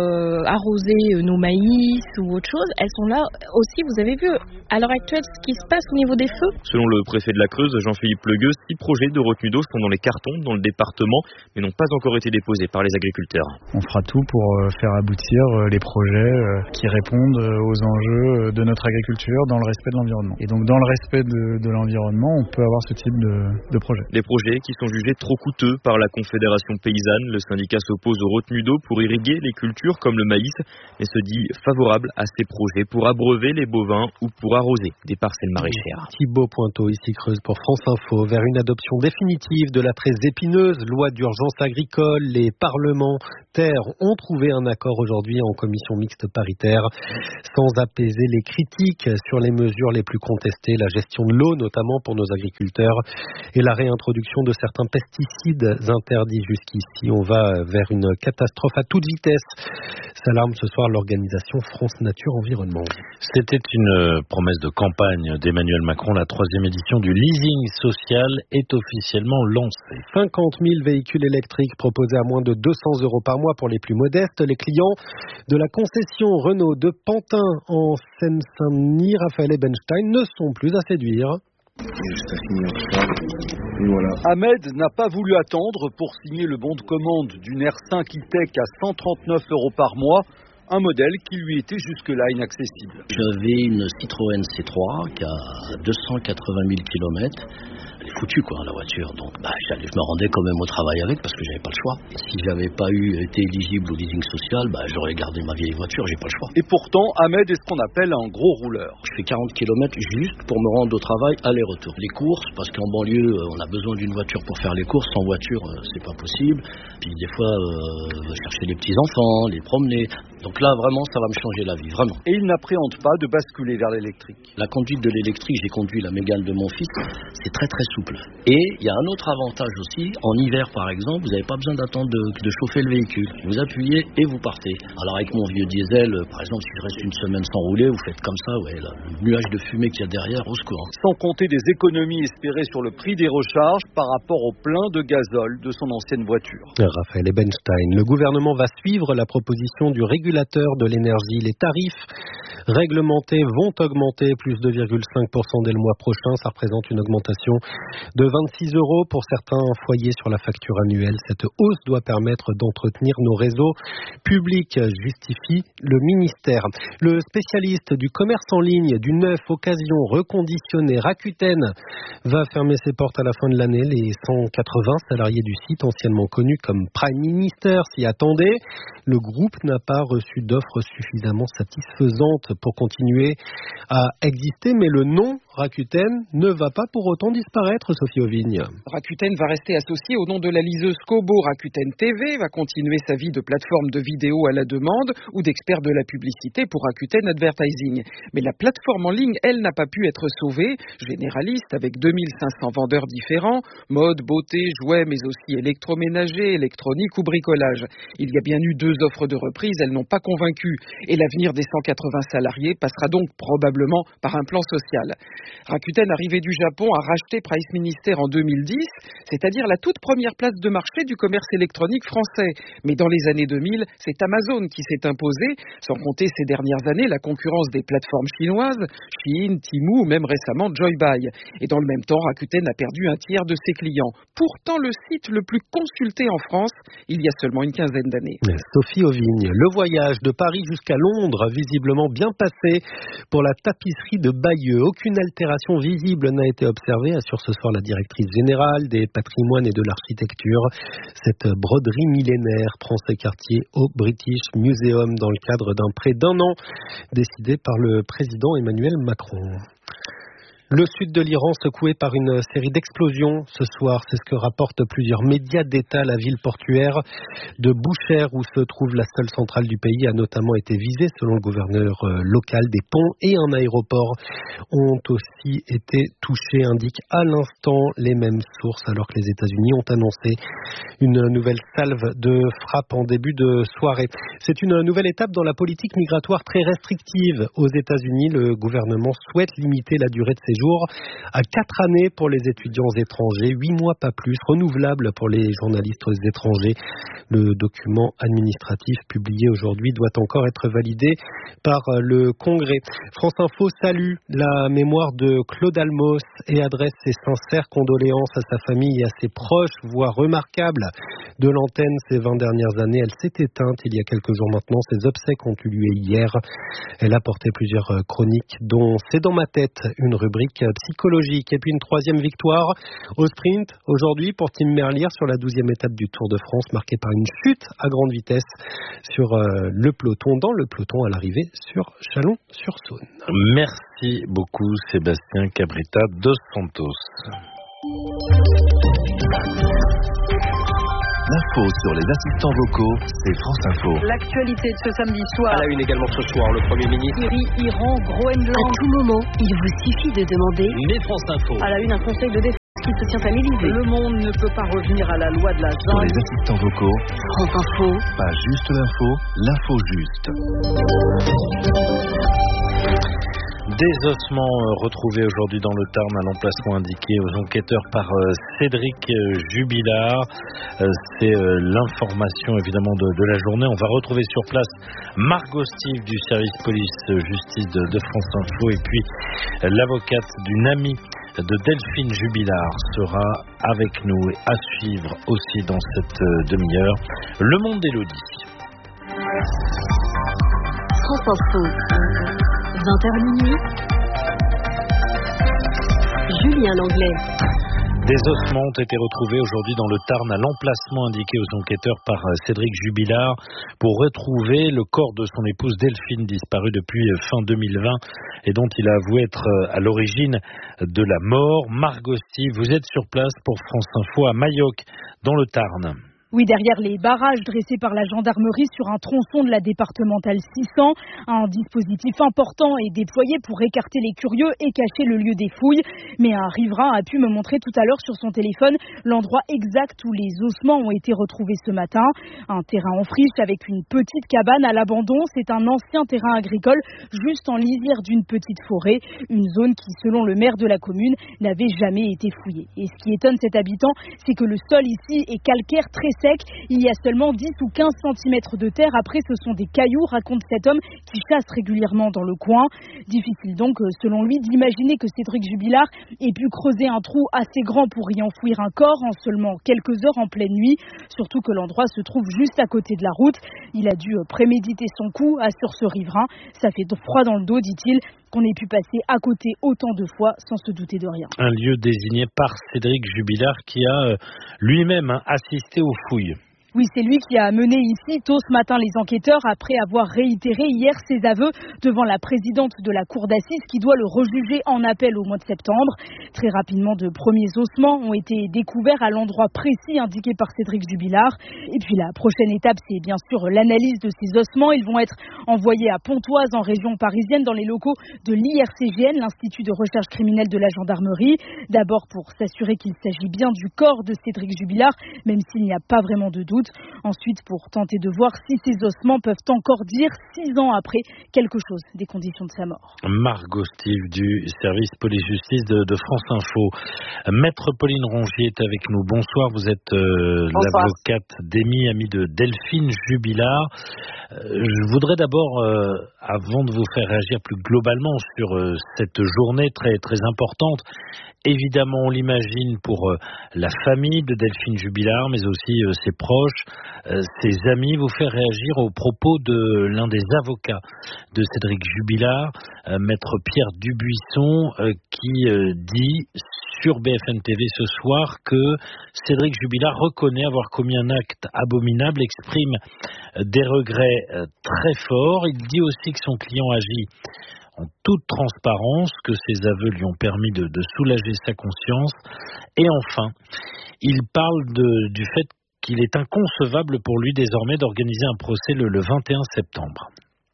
arroser nos maïs ou autre chose, elles sont là aussi, vous avez vu, à l'heure actuelle, ce qui se passe au niveau des feux. Selon le préfet de la Creuse, Jean-Philippe Legueux, 6 projets de retenues d'eau sont dans les cartons dans le département, mais n'ont pas encore été déposés par les agriculteurs. On fera tout pour faire aboutir les projets qui répondent aux enjeux de notre agriculture dans le respect de l'environnement. Et donc dans le respect de l'environnement, on peut avoir ce type de projet. Des projets qui sont jugés trop coûteux par la Confédération paysanne. Le syndicat s'oppose aux retenues d'eau pour irriguer les cultures comme le maïs, mais se dit favorable à ces projets pour abreuver les bovins ou pour arroser des parcelles maraîchères. Thibaut Pointeau, ici Creuse pour France Info, vers une adoption définitive de la très épineuse loi d'urgence agricole. Les parlementaires ont trouvé un accord aujourd'hui en commission mixte paritaire. Sans apaiser les critiques sur les mesures les plus contestées, la gestion de l'eau notamment pour nos agriculteurs et la réintroduction de certains pesticides interdits jusqu'ici. On va vers une catastrophe à toute vitesse, s'alarme ce soir l'organisation France Nature Environnement. C'était une promesse de campagne d'Emmanuel Macron. La 3e édition du leasing social est officiellement lancée. 50 000 véhicules électriques proposés à moins de 200 € par mois pour les plus modestes. Les clients de la concession Renault de Pantin en Seine-Saint-Denis, Raphaël Ebenstein, ne sont plus à séduire. Voilà. Ahmed n'a pas voulu attendre pour signer le bon de commande d'une R5 e-Tech à 139 € par mois, un modèle qui lui était jusque-là inaccessible. J'avais une Citroën C3 qui a 280 000 km. Elle est foutue la voiture, donc je me rendais quand même au travail avec parce que j'avais pas le choix. Si j'avais pas été éligible au leasing social, j'aurais gardé ma vieille voiture, j'ai pas le choix. Et pourtant, Ahmed est ce qu'on appelle un gros rouleur. Je fais 40 km juste pour me rendre au travail, aller-retour. Les courses, parce qu'en banlieue, on a besoin d'une voiture pour faire les courses. Sans voiture, c'est pas possible. Puis des fois, chercher les petits-enfants, les promener. Donc là, vraiment, ça va me changer la vie, vraiment. Et il n'appréhende pas de basculer vers l'électrique. La conduite de l'électrique, j'ai conduit la Mégane de mon fils, c'est très très souple. Et il y a un autre avantage aussi, en hiver par exemple, vous n'avez pas besoin d'attendre de chauffer le véhicule. Vous appuyez et vous partez. Alors avec mon vieux diesel, par exemple, si je reste une semaine sans rouler, vous faites comme ça, le nuage de fumée qu'il y a derrière, au secours. Sans compter des économies espérées sur le prix des recharges par rapport au plein de gazole de son ancienne voiture. Raphaël Ebenstein, le gouvernement va suivre la proposition du régulateur de l'énergie. Les tarifs réglementés vont augmenter plus 2,5% dès le mois prochain. Ça représente une augmentation de 26 € pour certains foyers sur la facture annuelle. Cette hausse doit permettre d'entretenir nos réseaux publics, justifie le ministère. Le spécialiste du commerce en ligne, du neuf, occasion, reconditionné, Rakuten, va fermer ses portes à la fin de l'année. Les 180 salariés du site, anciennement connus comme Prime Minister, s'y attendaient. Le groupe n'a pas reçu d'offres suffisamment satisfaisantes pour continuer à exister, mais le nom Rakuten ne va pas pour autant disparaître, Sophie Auvigne. Rakuten va rester associé au nom de la liseuse Kobo. Rakuten TV va continuer sa vie de plateforme de vidéo à la demande ou d'expert de la publicité pour Rakuten Advertising. Mais la plateforme en ligne, elle, n'a pas pu être sauvée. Généraliste avec 2500 vendeurs différents, mode, beauté, jouets, mais aussi électroménager, électronique ou bricolage. Il y a bien eu 2 offres de reprise, elles n'ont pas convaincu. Et l'avenir des 180 salariés passera donc probablement par un plan social. Rakuten, arrivé du Japon, a racheté Price Minister en 2010, c'est-à-dire la toute première place de marché du commerce électronique français. Mais dans les années 2000, c'est Amazon qui s'est imposé, sans compter ces dernières années la concurrence des plateformes chinoises, Shein, Temu ou même récemment Joybuy. Et dans le même temps, Rakuten a perdu un tiers de ses clients. Pourtant, le site le plus consulté en France, il y a seulement une quinzaine d'années. Sophie Auvigne, le voyage de Paris jusqu'à Londres, visiblement bien passé pour la tapisserie de Bayeux. Aucune altération visible n'a été observée, assure ce soir la directrice générale des patrimoines et de l'architecture. Cette broderie millénaire prend ses quartiers au British Museum dans le cadre d'un prêt d'1 an décidé par le président Emmanuel Macron. Le sud de l'Iran secoué par une série d'explosions ce soir, c'est ce que rapportent plusieurs médias d'État. La ville portuaire de Boucher, où se trouve la seule centrale du pays, a notamment été visée selon le gouverneur local. Des ponts et un aéroport ont aussi été touchés, indiquent à l'instant les mêmes sources, alors que les États-Unis ont annoncé une nouvelle salve de frappe en début de soirée. C'est une nouvelle étape dans la politique migratoire très restrictive aux États-Unis. Le gouvernement souhaite limiter la durée de séjour à 4 années pour les étudiants étrangers, 8 mois pas plus, renouvelable pour les journalistes étrangers. Le document administratif publié aujourd'hui doit encore être validé par le Congrès. France Info salue la mémoire de Claude Almos et adresse ses sincères condoléances à sa famille et à ses proches. Voix remarquable de l'antenne ces 20 dernières années. Elle s'est éteinte il y a quelques jours maintenant. Ses obsèques ont eu lieu hier. Elle a porté plusieurs chroniques, dont C'est dans ma tête, une rubrique psychologique. Et puis une troisième victoire au sprint aujourd'hui pour Tim Merlier sur la 12e étape du Tour de France, marquée par une chute à grande vitesse sur le peloton, dans le peloton à l'arrivée sur Chalon-sur-Saône. Merci beaucoup Sébastien Cabrita dos Santos. L'info sur les assistants vocaux, c'est France Info. L'actualité de ce samedi soir. À la une également ce soir, le Premier ministre. Syrie, Iran, Groenland. À tout moment, il vous suffit de demander. Mais France Info. À la une, un conseil de défense qui se tient à l'Élysée. Le monde ne peut pas revenir à la loi de la Sur jungle. les assistants vocaux, France Info. pas juste l'info, l'info juste. Des ossements retrouvés aujourd'hui dans le Tarn à l'emplacement indiqué aux enquêteurs par Cédric Jubilard. C'est l'information évidemment de la journée. On va retrouver sur place Margot Steve du service police-justice de France Info et puis l'avocate d'une amie de Delphine Jubilard sera avec nous et à suivre aussi dans cette demi-heure. Le monde d'Élodie. France Info. 20h minuit. Julien Langlais. Des ossements ont été retrouvés aujourd'hui dans le Tarn à l'emplacement indiqué aux enquêteurs par Cédric Jubilard pour retrouver le corps de son épouse Delphine, disparue depuis fin 2020 et dont il a avoué être à l'origine de la mort. Margot Steve, vous êtes sur place pour France Info à Mayoc, dans le Tarn. Oui, derrière les barrages dressés par la gendarmerie sur un tronçon de la départementale 600, un dispositif important est déployé pour écarter les curieux et cacher le lieu des fouilles. Mais un riverain a pu me montrer tout à l'heure sur son téléphone l'endroit exact où les ossements ont été retrouvés ce matin. Un terrain en friche avec une petite cabane à l'abandon. C'est un ancien terrain agricole juste en lisière d'une petite forêt. Une zone qui, selon le maire de la commune, n'avait jamais été fouillée. Et ce qui étonne cet habitant, c'est que le sol ici est calcaire très sec. Il y a seulement 10 ou 15 cm de terre. Après, ce sont des cailloux, raconte cet homme qui chasse régulièrement dans le coin. Difficile donc, selon lui, d'imaginer que Cédric Jubilard ait pu creuser un trou assez grand pour y enfouir un corps en seulement quelques heures en pleine nuit. Surtout que l'endroit se trouve juste à côté de la route. Il a dû préméditer son coup, assure ce riverain. Ça fait froid dans le dos, dit-il, qu'on ait pu passer à côté autant de fois sans se douter de rien. Un lieu désigné par Cédric Jubilard qui a lui-même assisté aux fouilles. Oui, c'est lui qui a mené ici tôt ce matin les enquêteurs après avoir réitéré hier ses aveux devant la présidente de la cour d'assises qui doit le rejuger en appel au mois de septembre. Très rapidement, de premiers ossements ont été découverts à l'endroit précis indiqué par Cédric Jubilard. Et puis la prochaine étape, c'est bien sûr l'analyse de ces ossements. Ils vont être envoyés à Pontoise en région parisienne dans les locaux de l'IRCGN, l'Institut de recherche criminelle de la gendarmerie. D'abord pour s'assurer qu'il s'agit bien du corps de Cédric Jubilard, même s'il n'y a pas vraiment de doute. Ensuite, pour tenter de voir si ces ossements peuvent encore dire, 6 ans après, quelque chose des conditions de sa mort. Margot Steve du service police-justice de France Info. Maître Pauline Rongier est avec nous. Bonsoir, vous êtes l'avocate d'Amy, amie de Delphine Jubilard. Je voudrais d'abord, avant de vous faire réagir plus globalement sur cette journée très, très importante, évidemment, on l'imagine pour la famille de Delphine Jubilard, mais aussi ses proches, ses amis, vous faire réagir aux propos de l'un des avocats de Cédric Jubilard, maître Pierre Dubuisson, qui dit sur BFM TV ce soir que Cédric Jubilard reconnaît avoir commis un acte abominable, exprime des regrets très forts. Il dit aussi que son client agit, en toute transparence que ces aveux lui ont permis de soulager sa conscience. Et enfin, il parle du fait qu'il est inconcevable pour lui désormais d'organiser un procès le 21 septembre.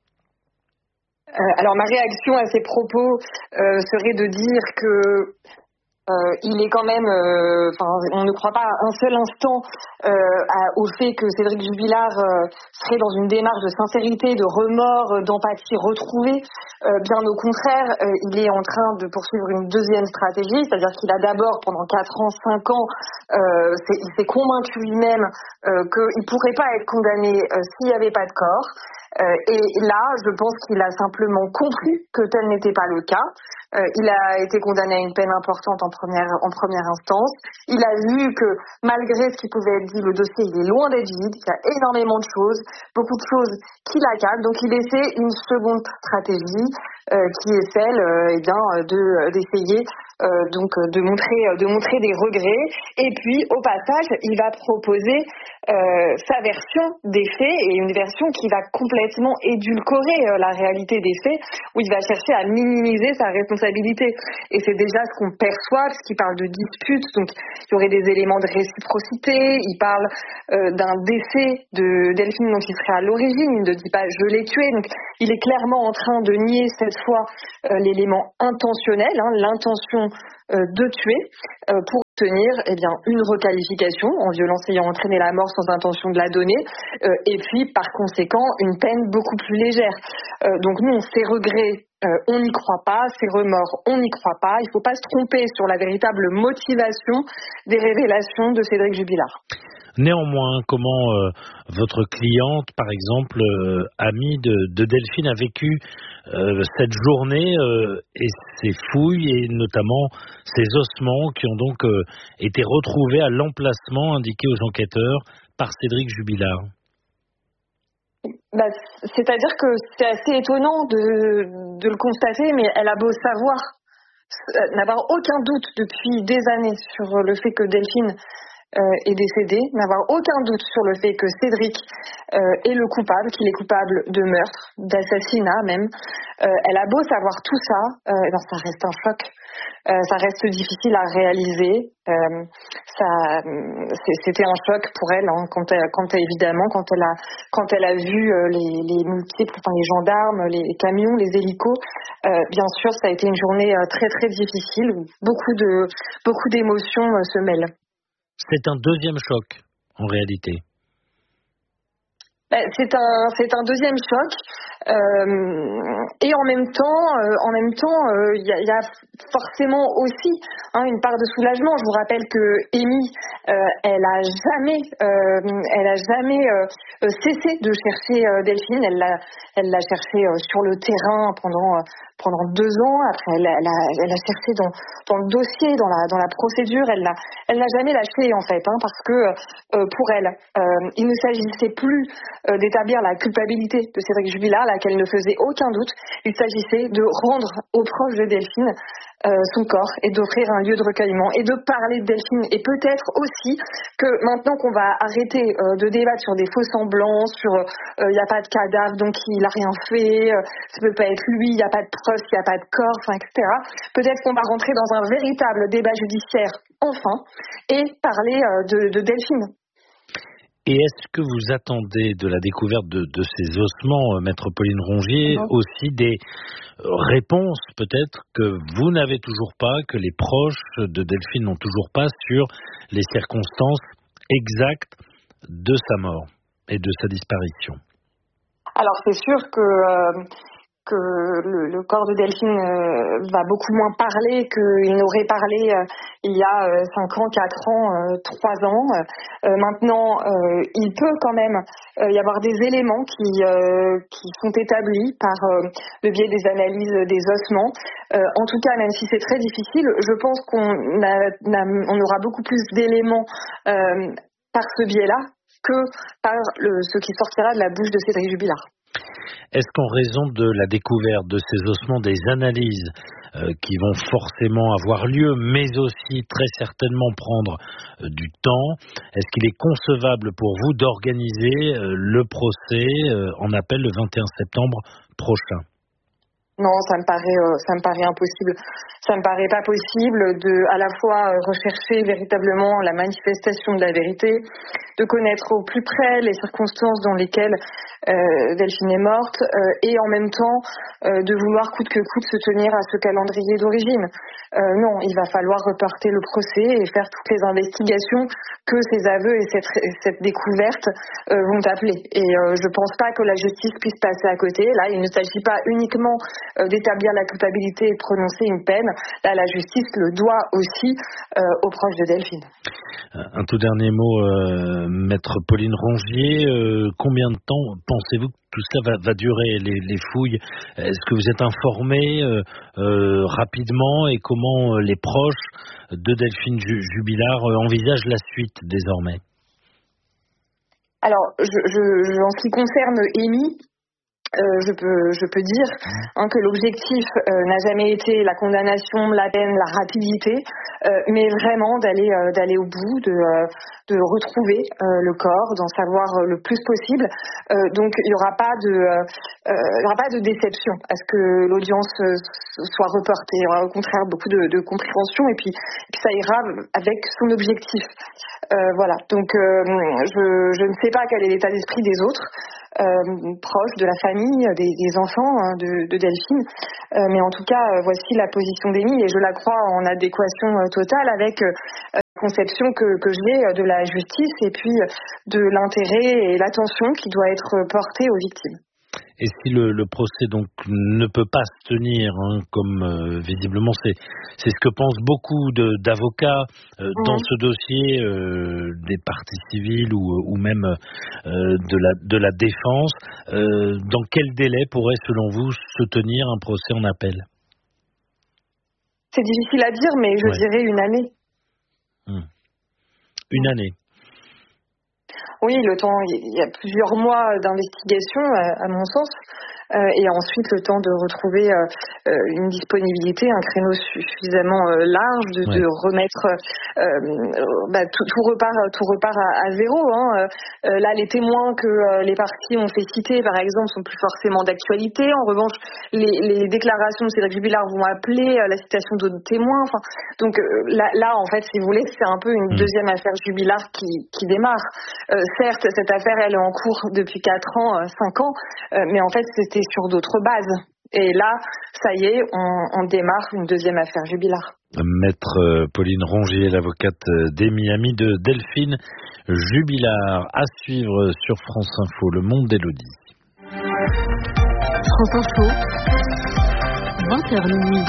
Alors ma réaction à ces propos serait de dire que il est quand même, on ne croit pas un seul instant au fait que Cédric Jubilard serait dans une démarche de sincérité, de remords, d'empathie retrouvée. Bien au contraire, il est en train de poursuivre une deuxième stratégie, c'est-à-dire qu'il a d'abord, pendant 4 ans, 5 ans, il s'est convaincu lui-même qu'il ne pourrait pas être condamné s'il n'y avait pas de corps. Et là, je pense qu'il a simplement compris que tel n'était pas le cas. Il a été condamné à une peine importante en première instance. Il a vu que malgré ce qui pouvait être dit, le dossier il est loin d'être vide. Il y a énormément de choses, beaucoup de choses qui l'accablent. Donc il essaie une seconde stratégie qui est celle d'essayer de montrer des regrets. Et puis au passage, il va proposer sa version des faits, et une version qui va complètement édulcorer la réalité des faits, où il va chercher à minimiser sa responsabilité. Et c'est déjà ce qu'on perçoit, parce qu'il parle de dispute, donc il y aurait des éléments de réciprocité. Il parle d'un décès de Delphine dont il serait à l'origine. Il ne dit pas je l'ai tué. Donc il est clairement en train de nier cette fois l'élément intentionnel, l'intention de tuer, pour obtenir une requalification en violence ayant entraîné la mort sans intention de la donner, et puis par conséquent une peine beaucoup plus légère. Donc nous, ces regrets, on n'y croit pas, ces remords, on n'y croit pas. Il ne faut pas se tromper sur la véritable motivation des révélations de Cédric Jubilard. Néanmoins, comment votre cliente, par exemple, amie de Delphine, a vécu cette journée et ces fouilles, et notamment ces ossements qui ont donc été retrouvés à l'emplacement indiqué aux enquêteurs par Cédric Jubilard? C'est-à-dire que c'est assez étonnant de le constater, mais elle a beau savoir, n'avoir aucun doute depuis des années sur le fait que Delphine est décédé, n'avoir aucun doute sur le fait que Cédric est le coupable, qu'il est coupable de meurtre, d'assassinat même. Elle a beau savoir tout ça, ça reste un choc. Ça reste difficile à réaliser. C'était un choc pour elle, quand elle a vu les multiples, les gendarmes, les camions, les hélicos. Bien sûr, ça a été une journée très très difficile où beaucoup d'émotions se mêlent. C'est un deuxième choc, en réalité. C'est un deuxième choc, et en même temps, il y a forcément aussi une part de soulagement. Je vous rappelle que Amy, elle a jamais cessé de chercher Delphine. Elle l'a cherché sur le terrain pendant 2 ans. Après, elle a cherché dans le dossier, dans la procédure. Elle n'a jamais lâché, en fait, parce que pour elle, il ne s'agissait plus d'établir la culpabilité de Cédric Jubilard, laquelle ne faisait aucun doute. Il s'agissait de rendre aux proches de Delphine son corps et d'offrir un lieu de recueillement et de parler de Delphine. Et peut-être aussi que maintenant qu'on va arrêter de débattre sur des faux semblants, sur il n'y a pas de cadavre donc il n'a rien fait, ça peut pas être lui, il n'y a pas de preuves, il n'y a pas de corps, etc. Peut-être qu'on va rentrer dans un véritable débat judiciaire enfin et parler de Delphine. Et est-ce que vous attendez de la découverte de ces ossements, Maître Pauline Rongier, aussi des réponses peut-être que vous n'avez toujours pas, que les proches de Delphine n'ont toujours pas sur les circonstances exactes de sa mort et de sa disparition? Alors c'est sûr que le corps de Delphine va beaucoup moins parler qu'il n'aurait parlé il y a 5 ans, 4 ans, 3 ans. Maintenant, il peut quand même y avoir des éléments qui sont établis par le biais des analyses des ossements. En tout cas, même si c'est très difficile, je pense qu'on aura beaucoup plus d'éléments par ce biais-là que par ce qui sortira de la bouche de Cédric Jubilard. Est-ce qu'en raison de la découverte de ces ossements, des analyses qui vont forcément avoir lieu, mais aussi très certainement prendre du temps, est-ce qu'il est concevable pour vous d'organiser le procès en appel le 21 septembre prochain ? Non, ça me paraît impossible. Ça me paraît pas possible de, à la fois rechercher véritablement la manifestation de la vérité, de connaître au plus près les circonstances dans lesquelles Delphine est morte, et en même temps de vouloir coûte que coûte se tenir à ce calendrier d'origine. Non, il va falloir reporter le procès et faire toutes les investigations que ces aveux et cette découverte vont appeler. Et je pense pas que la justice puisse passer à côté. Là, il ne s'agit pas uniquement d'établir la culpabilité et de prononcer une peine. Là, la justice le doit aussi aux proches de Delphine. Un tout dernier mot, maître Pauline Rongier. Combien de temps pensez-vous que tout ça va durer, les fouilles? Est-ce que vous êtes informé rapidement, et comment les proches de Delphine Jubilard envisagent la suite désormais? Alors, en ce qui concerne Amy, je peux dire que l'objectif n'a jamais été la condamnation, la peine, la rapidité, mais vraiment d'aller au bout, de retrouver le corps, d'en savoir le plus possible. Donc il y aura pas de déception à ce que l'audience soit reportée. Il y aura au contraire beaucoup de compréhension, et puis ça ira avec son objectif. Voilà. Donc je ne sais pas quel est l'état d'esprit des autres proches de la famille, des enfants de Delphine, mais en tout cas voici la position d'Amy, et je la crois en adéquation totale avec la conception que j'ai de la justice, et puis de l'intérêt et l'attention qui doit être portée aux victimes. Et si le procès donc ne peut pas se tenir, comme visiblement c'est ce que pensent beaucoup d'avocats dans ce dossier, des parties civiles ou même de la défense, dans quel délai pourrait selon vous se tenir un procès en appel? C'est difficile à dire, mais je dirais une année. Une année. Oui, le temps, il y a plusieurs mois d'investigation, à mon sens, et ensuite le temps de retrouver une disponibilité, un créneau suffisamment large, de remettre tout repart à zéro. Là, les témoins que les parties ont fait citer, par exemple, sont plus forcément d'actualité. En revanche, les déclarations de Cédric Jubilard vont appeler la citation d'autres témoins. Enfin, donc là, en fait, si vous voulez, c'est un peu une deuxième affaire Jubilard qui démarre. Certes, cette affaire, elle est en cours depuis 4 ans, 5 ans, mais en fait, c'était sur d'autres bases. Et là, ça y est, on démarre une deuxième affaire Jubilard. Maître Pauline Rongier, l'avocate d'Amy, amie de Delphine Jubilard. À suivre sur France Info, Le Monde d'Élodie. France Info, 20h minuit.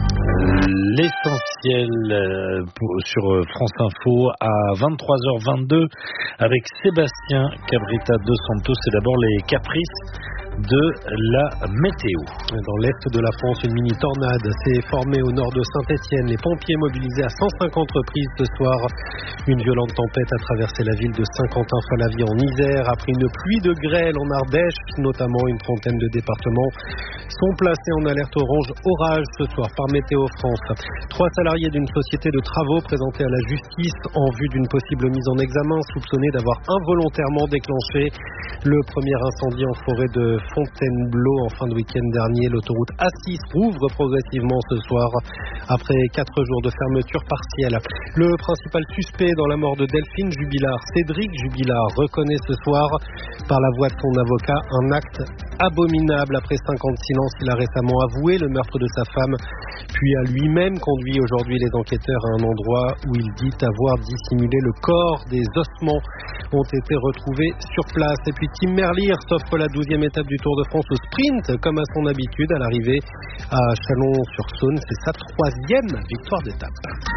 L'essentiel sur France Info à 23h22 avec Sébastien Cabrita dos Santos. C'est d'abord les caprices de la météo. Dans l'est de la France, une mini-tornade s'est formée au nord de Saint-Étienne. Les pompiers mobilisés à 105 reprises ce soir. Une violente tempête a traversé la ville de Saint-Quentin-Falavie en Isère. Après une pluie de grêle en Ardèche, notamment une trentaine de départements sont placés en alerte orange orage ce soir par Météo France. 3 salariés d'une société de travaux présentés à la justice en vue d'une possible mise en examen, soupçonnés d'avoir involontairement déclenché le premier incendie en forêt de Fontainebleau en fin de week-end dernier. L'autoroute A6 rouvre progressivement ce soir après 4 jours de fermeture partielle. Le principal suspect dans la mort de Delphine Jubilard, Cédric Jubilard, reconnaît ce soir par la voix de son avocat un acte abominable. Après 5 ans de silence, il a récemment avoué le meurtre de sa femme, puis a lui-même conduit aujourd'hui les enquêteurs à un endroit où il dit avoir dissimulé le corps. Des ossements ont été retrouvés sur place. Et puis Tim Merlier s'offre la 12e étape du Tour de France au sprint, comme à son habitude à l'arrivée à Chalon-sur-Saône. C'est sa 3e victoire d'étape.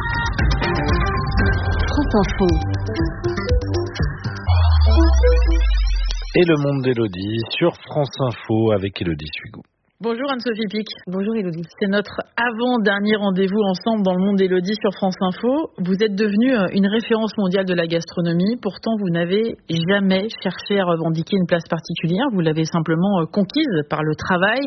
France Info. Et Le Monde d'Élodie sur France Info avec Élodie Suigo. Bonjour Anne-Sophie Pic. Bonjour Élodie. C'est notre avant-dernier rendez-vous ensemble dans Le Monde d'Élodie sur France Info. Vous êtes devenue une référence mondiale de la gastronomie. Pourtant, vous n'avez jamais cherché à revendiquer une place particulière. Vous l'avez simplement conquise par le travail,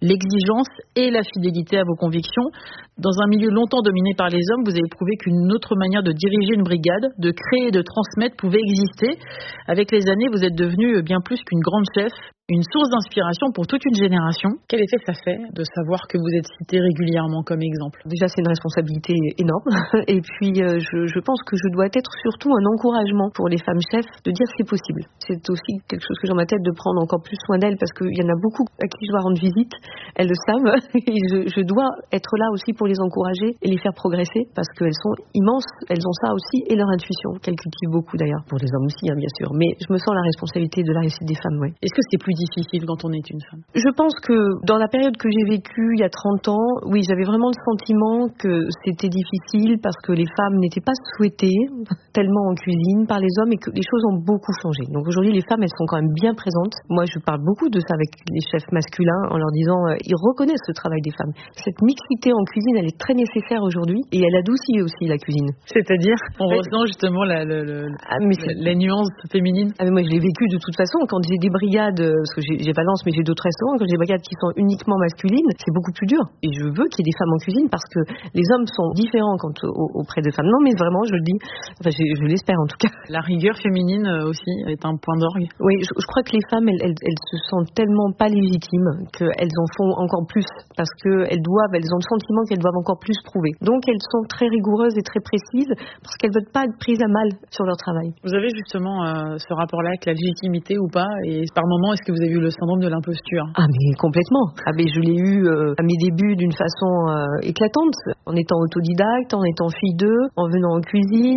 l'exigence et la fidélité à vos convictions. Dans un milieu longtemps dominé par les hommes, vous avez prouvé qu'une autre manière de diriger une brigade, de créer et de transmettre pouvait exister. Avec les années, vous êtes devenu bien plus qu'une grande chef, une source d'inspiration pour toute une génération. Quel effet ça fait de savoir que vous êtes cité régulièrement comme exemple? Déjà, c'est une responsabilité énorme. Et puis, je pense que je dois être surtout un encouragement pour les femmes chefs de dire c'est possible. C'est aussi quelque chose que j'ai dans ma tête de prendre encore plus soin d'elles parce qu'il y en a beaucoup à qui je dois rendre visite. Elles le savent. Et je dois être là aussi pour les encourager et les faire progresser parce qu'elles sont immenses. Elles ont ça aussi et leur intuition, qu'elles cultivent beaucoup d'ailleurs. Pour les hommes aussi, bien sûr. Mais je me sens la responsabilité de la réussite des femmes, oui. Est-ce que c'est plus difficile quand on est une femme? Je pense que dans la période que j'ai vécue il y a 30 ans, oui, j'avais vraiment le sentiment que c'était difficile parce que les femmes n'étaient pas souhaitées tellement en cuisine par les hommes et que les choses ont beaucoup changé. Donc aujourd'hui, les femmes, elles sont quand même bien présentes. Moi, je parle beaucoup de ça avec les chefs masculins en leur disant ils reconnaissent le travail des femmes. Cette mixité en cuisine, elle est très nécessaire aujourd'hui et elle adoucit aussi la cuisine. C'est-à-dire, on ressent justement la nuance féminine. Mais moi, je l'ai vécu de toute façon. Quand j'ai des brigades, parce que j'ai Valence, mais j'ai d'autres restaurants, quand j'ai des brigades qui sont uniquement masculines, c'est beaucoup plus dur. Et je veux qu'il y ait des femmes en cuisine parce que les hommes sont différents auprès des femmes. Non, mais vraiment, je le dis, enfin, je l'espère en tout cas. La rigueur féminine aussi est un point d'orgue. Oui, je crois que les femmes, elles se sentent tellement pas légitimes qu'elles en font encore plus parce qu'elles ont le sentiment qu'elles doivent encore plus prouver. Donc, elles sont très rigoureuses et très précises parce qu'elles ne veulent pas être prises à mal sur leur travail. Vous avez justement ce rapport-là avec la légitimité ou pas? Et par moment, est-ce que vous avez eu le syndrome de l'imposture? Ah mais complètement. Ah mais je l'ai eu à mes débuts d'une façon éclatante, en étant autodidacte, en étant fille d'eux, en venant en cuisine.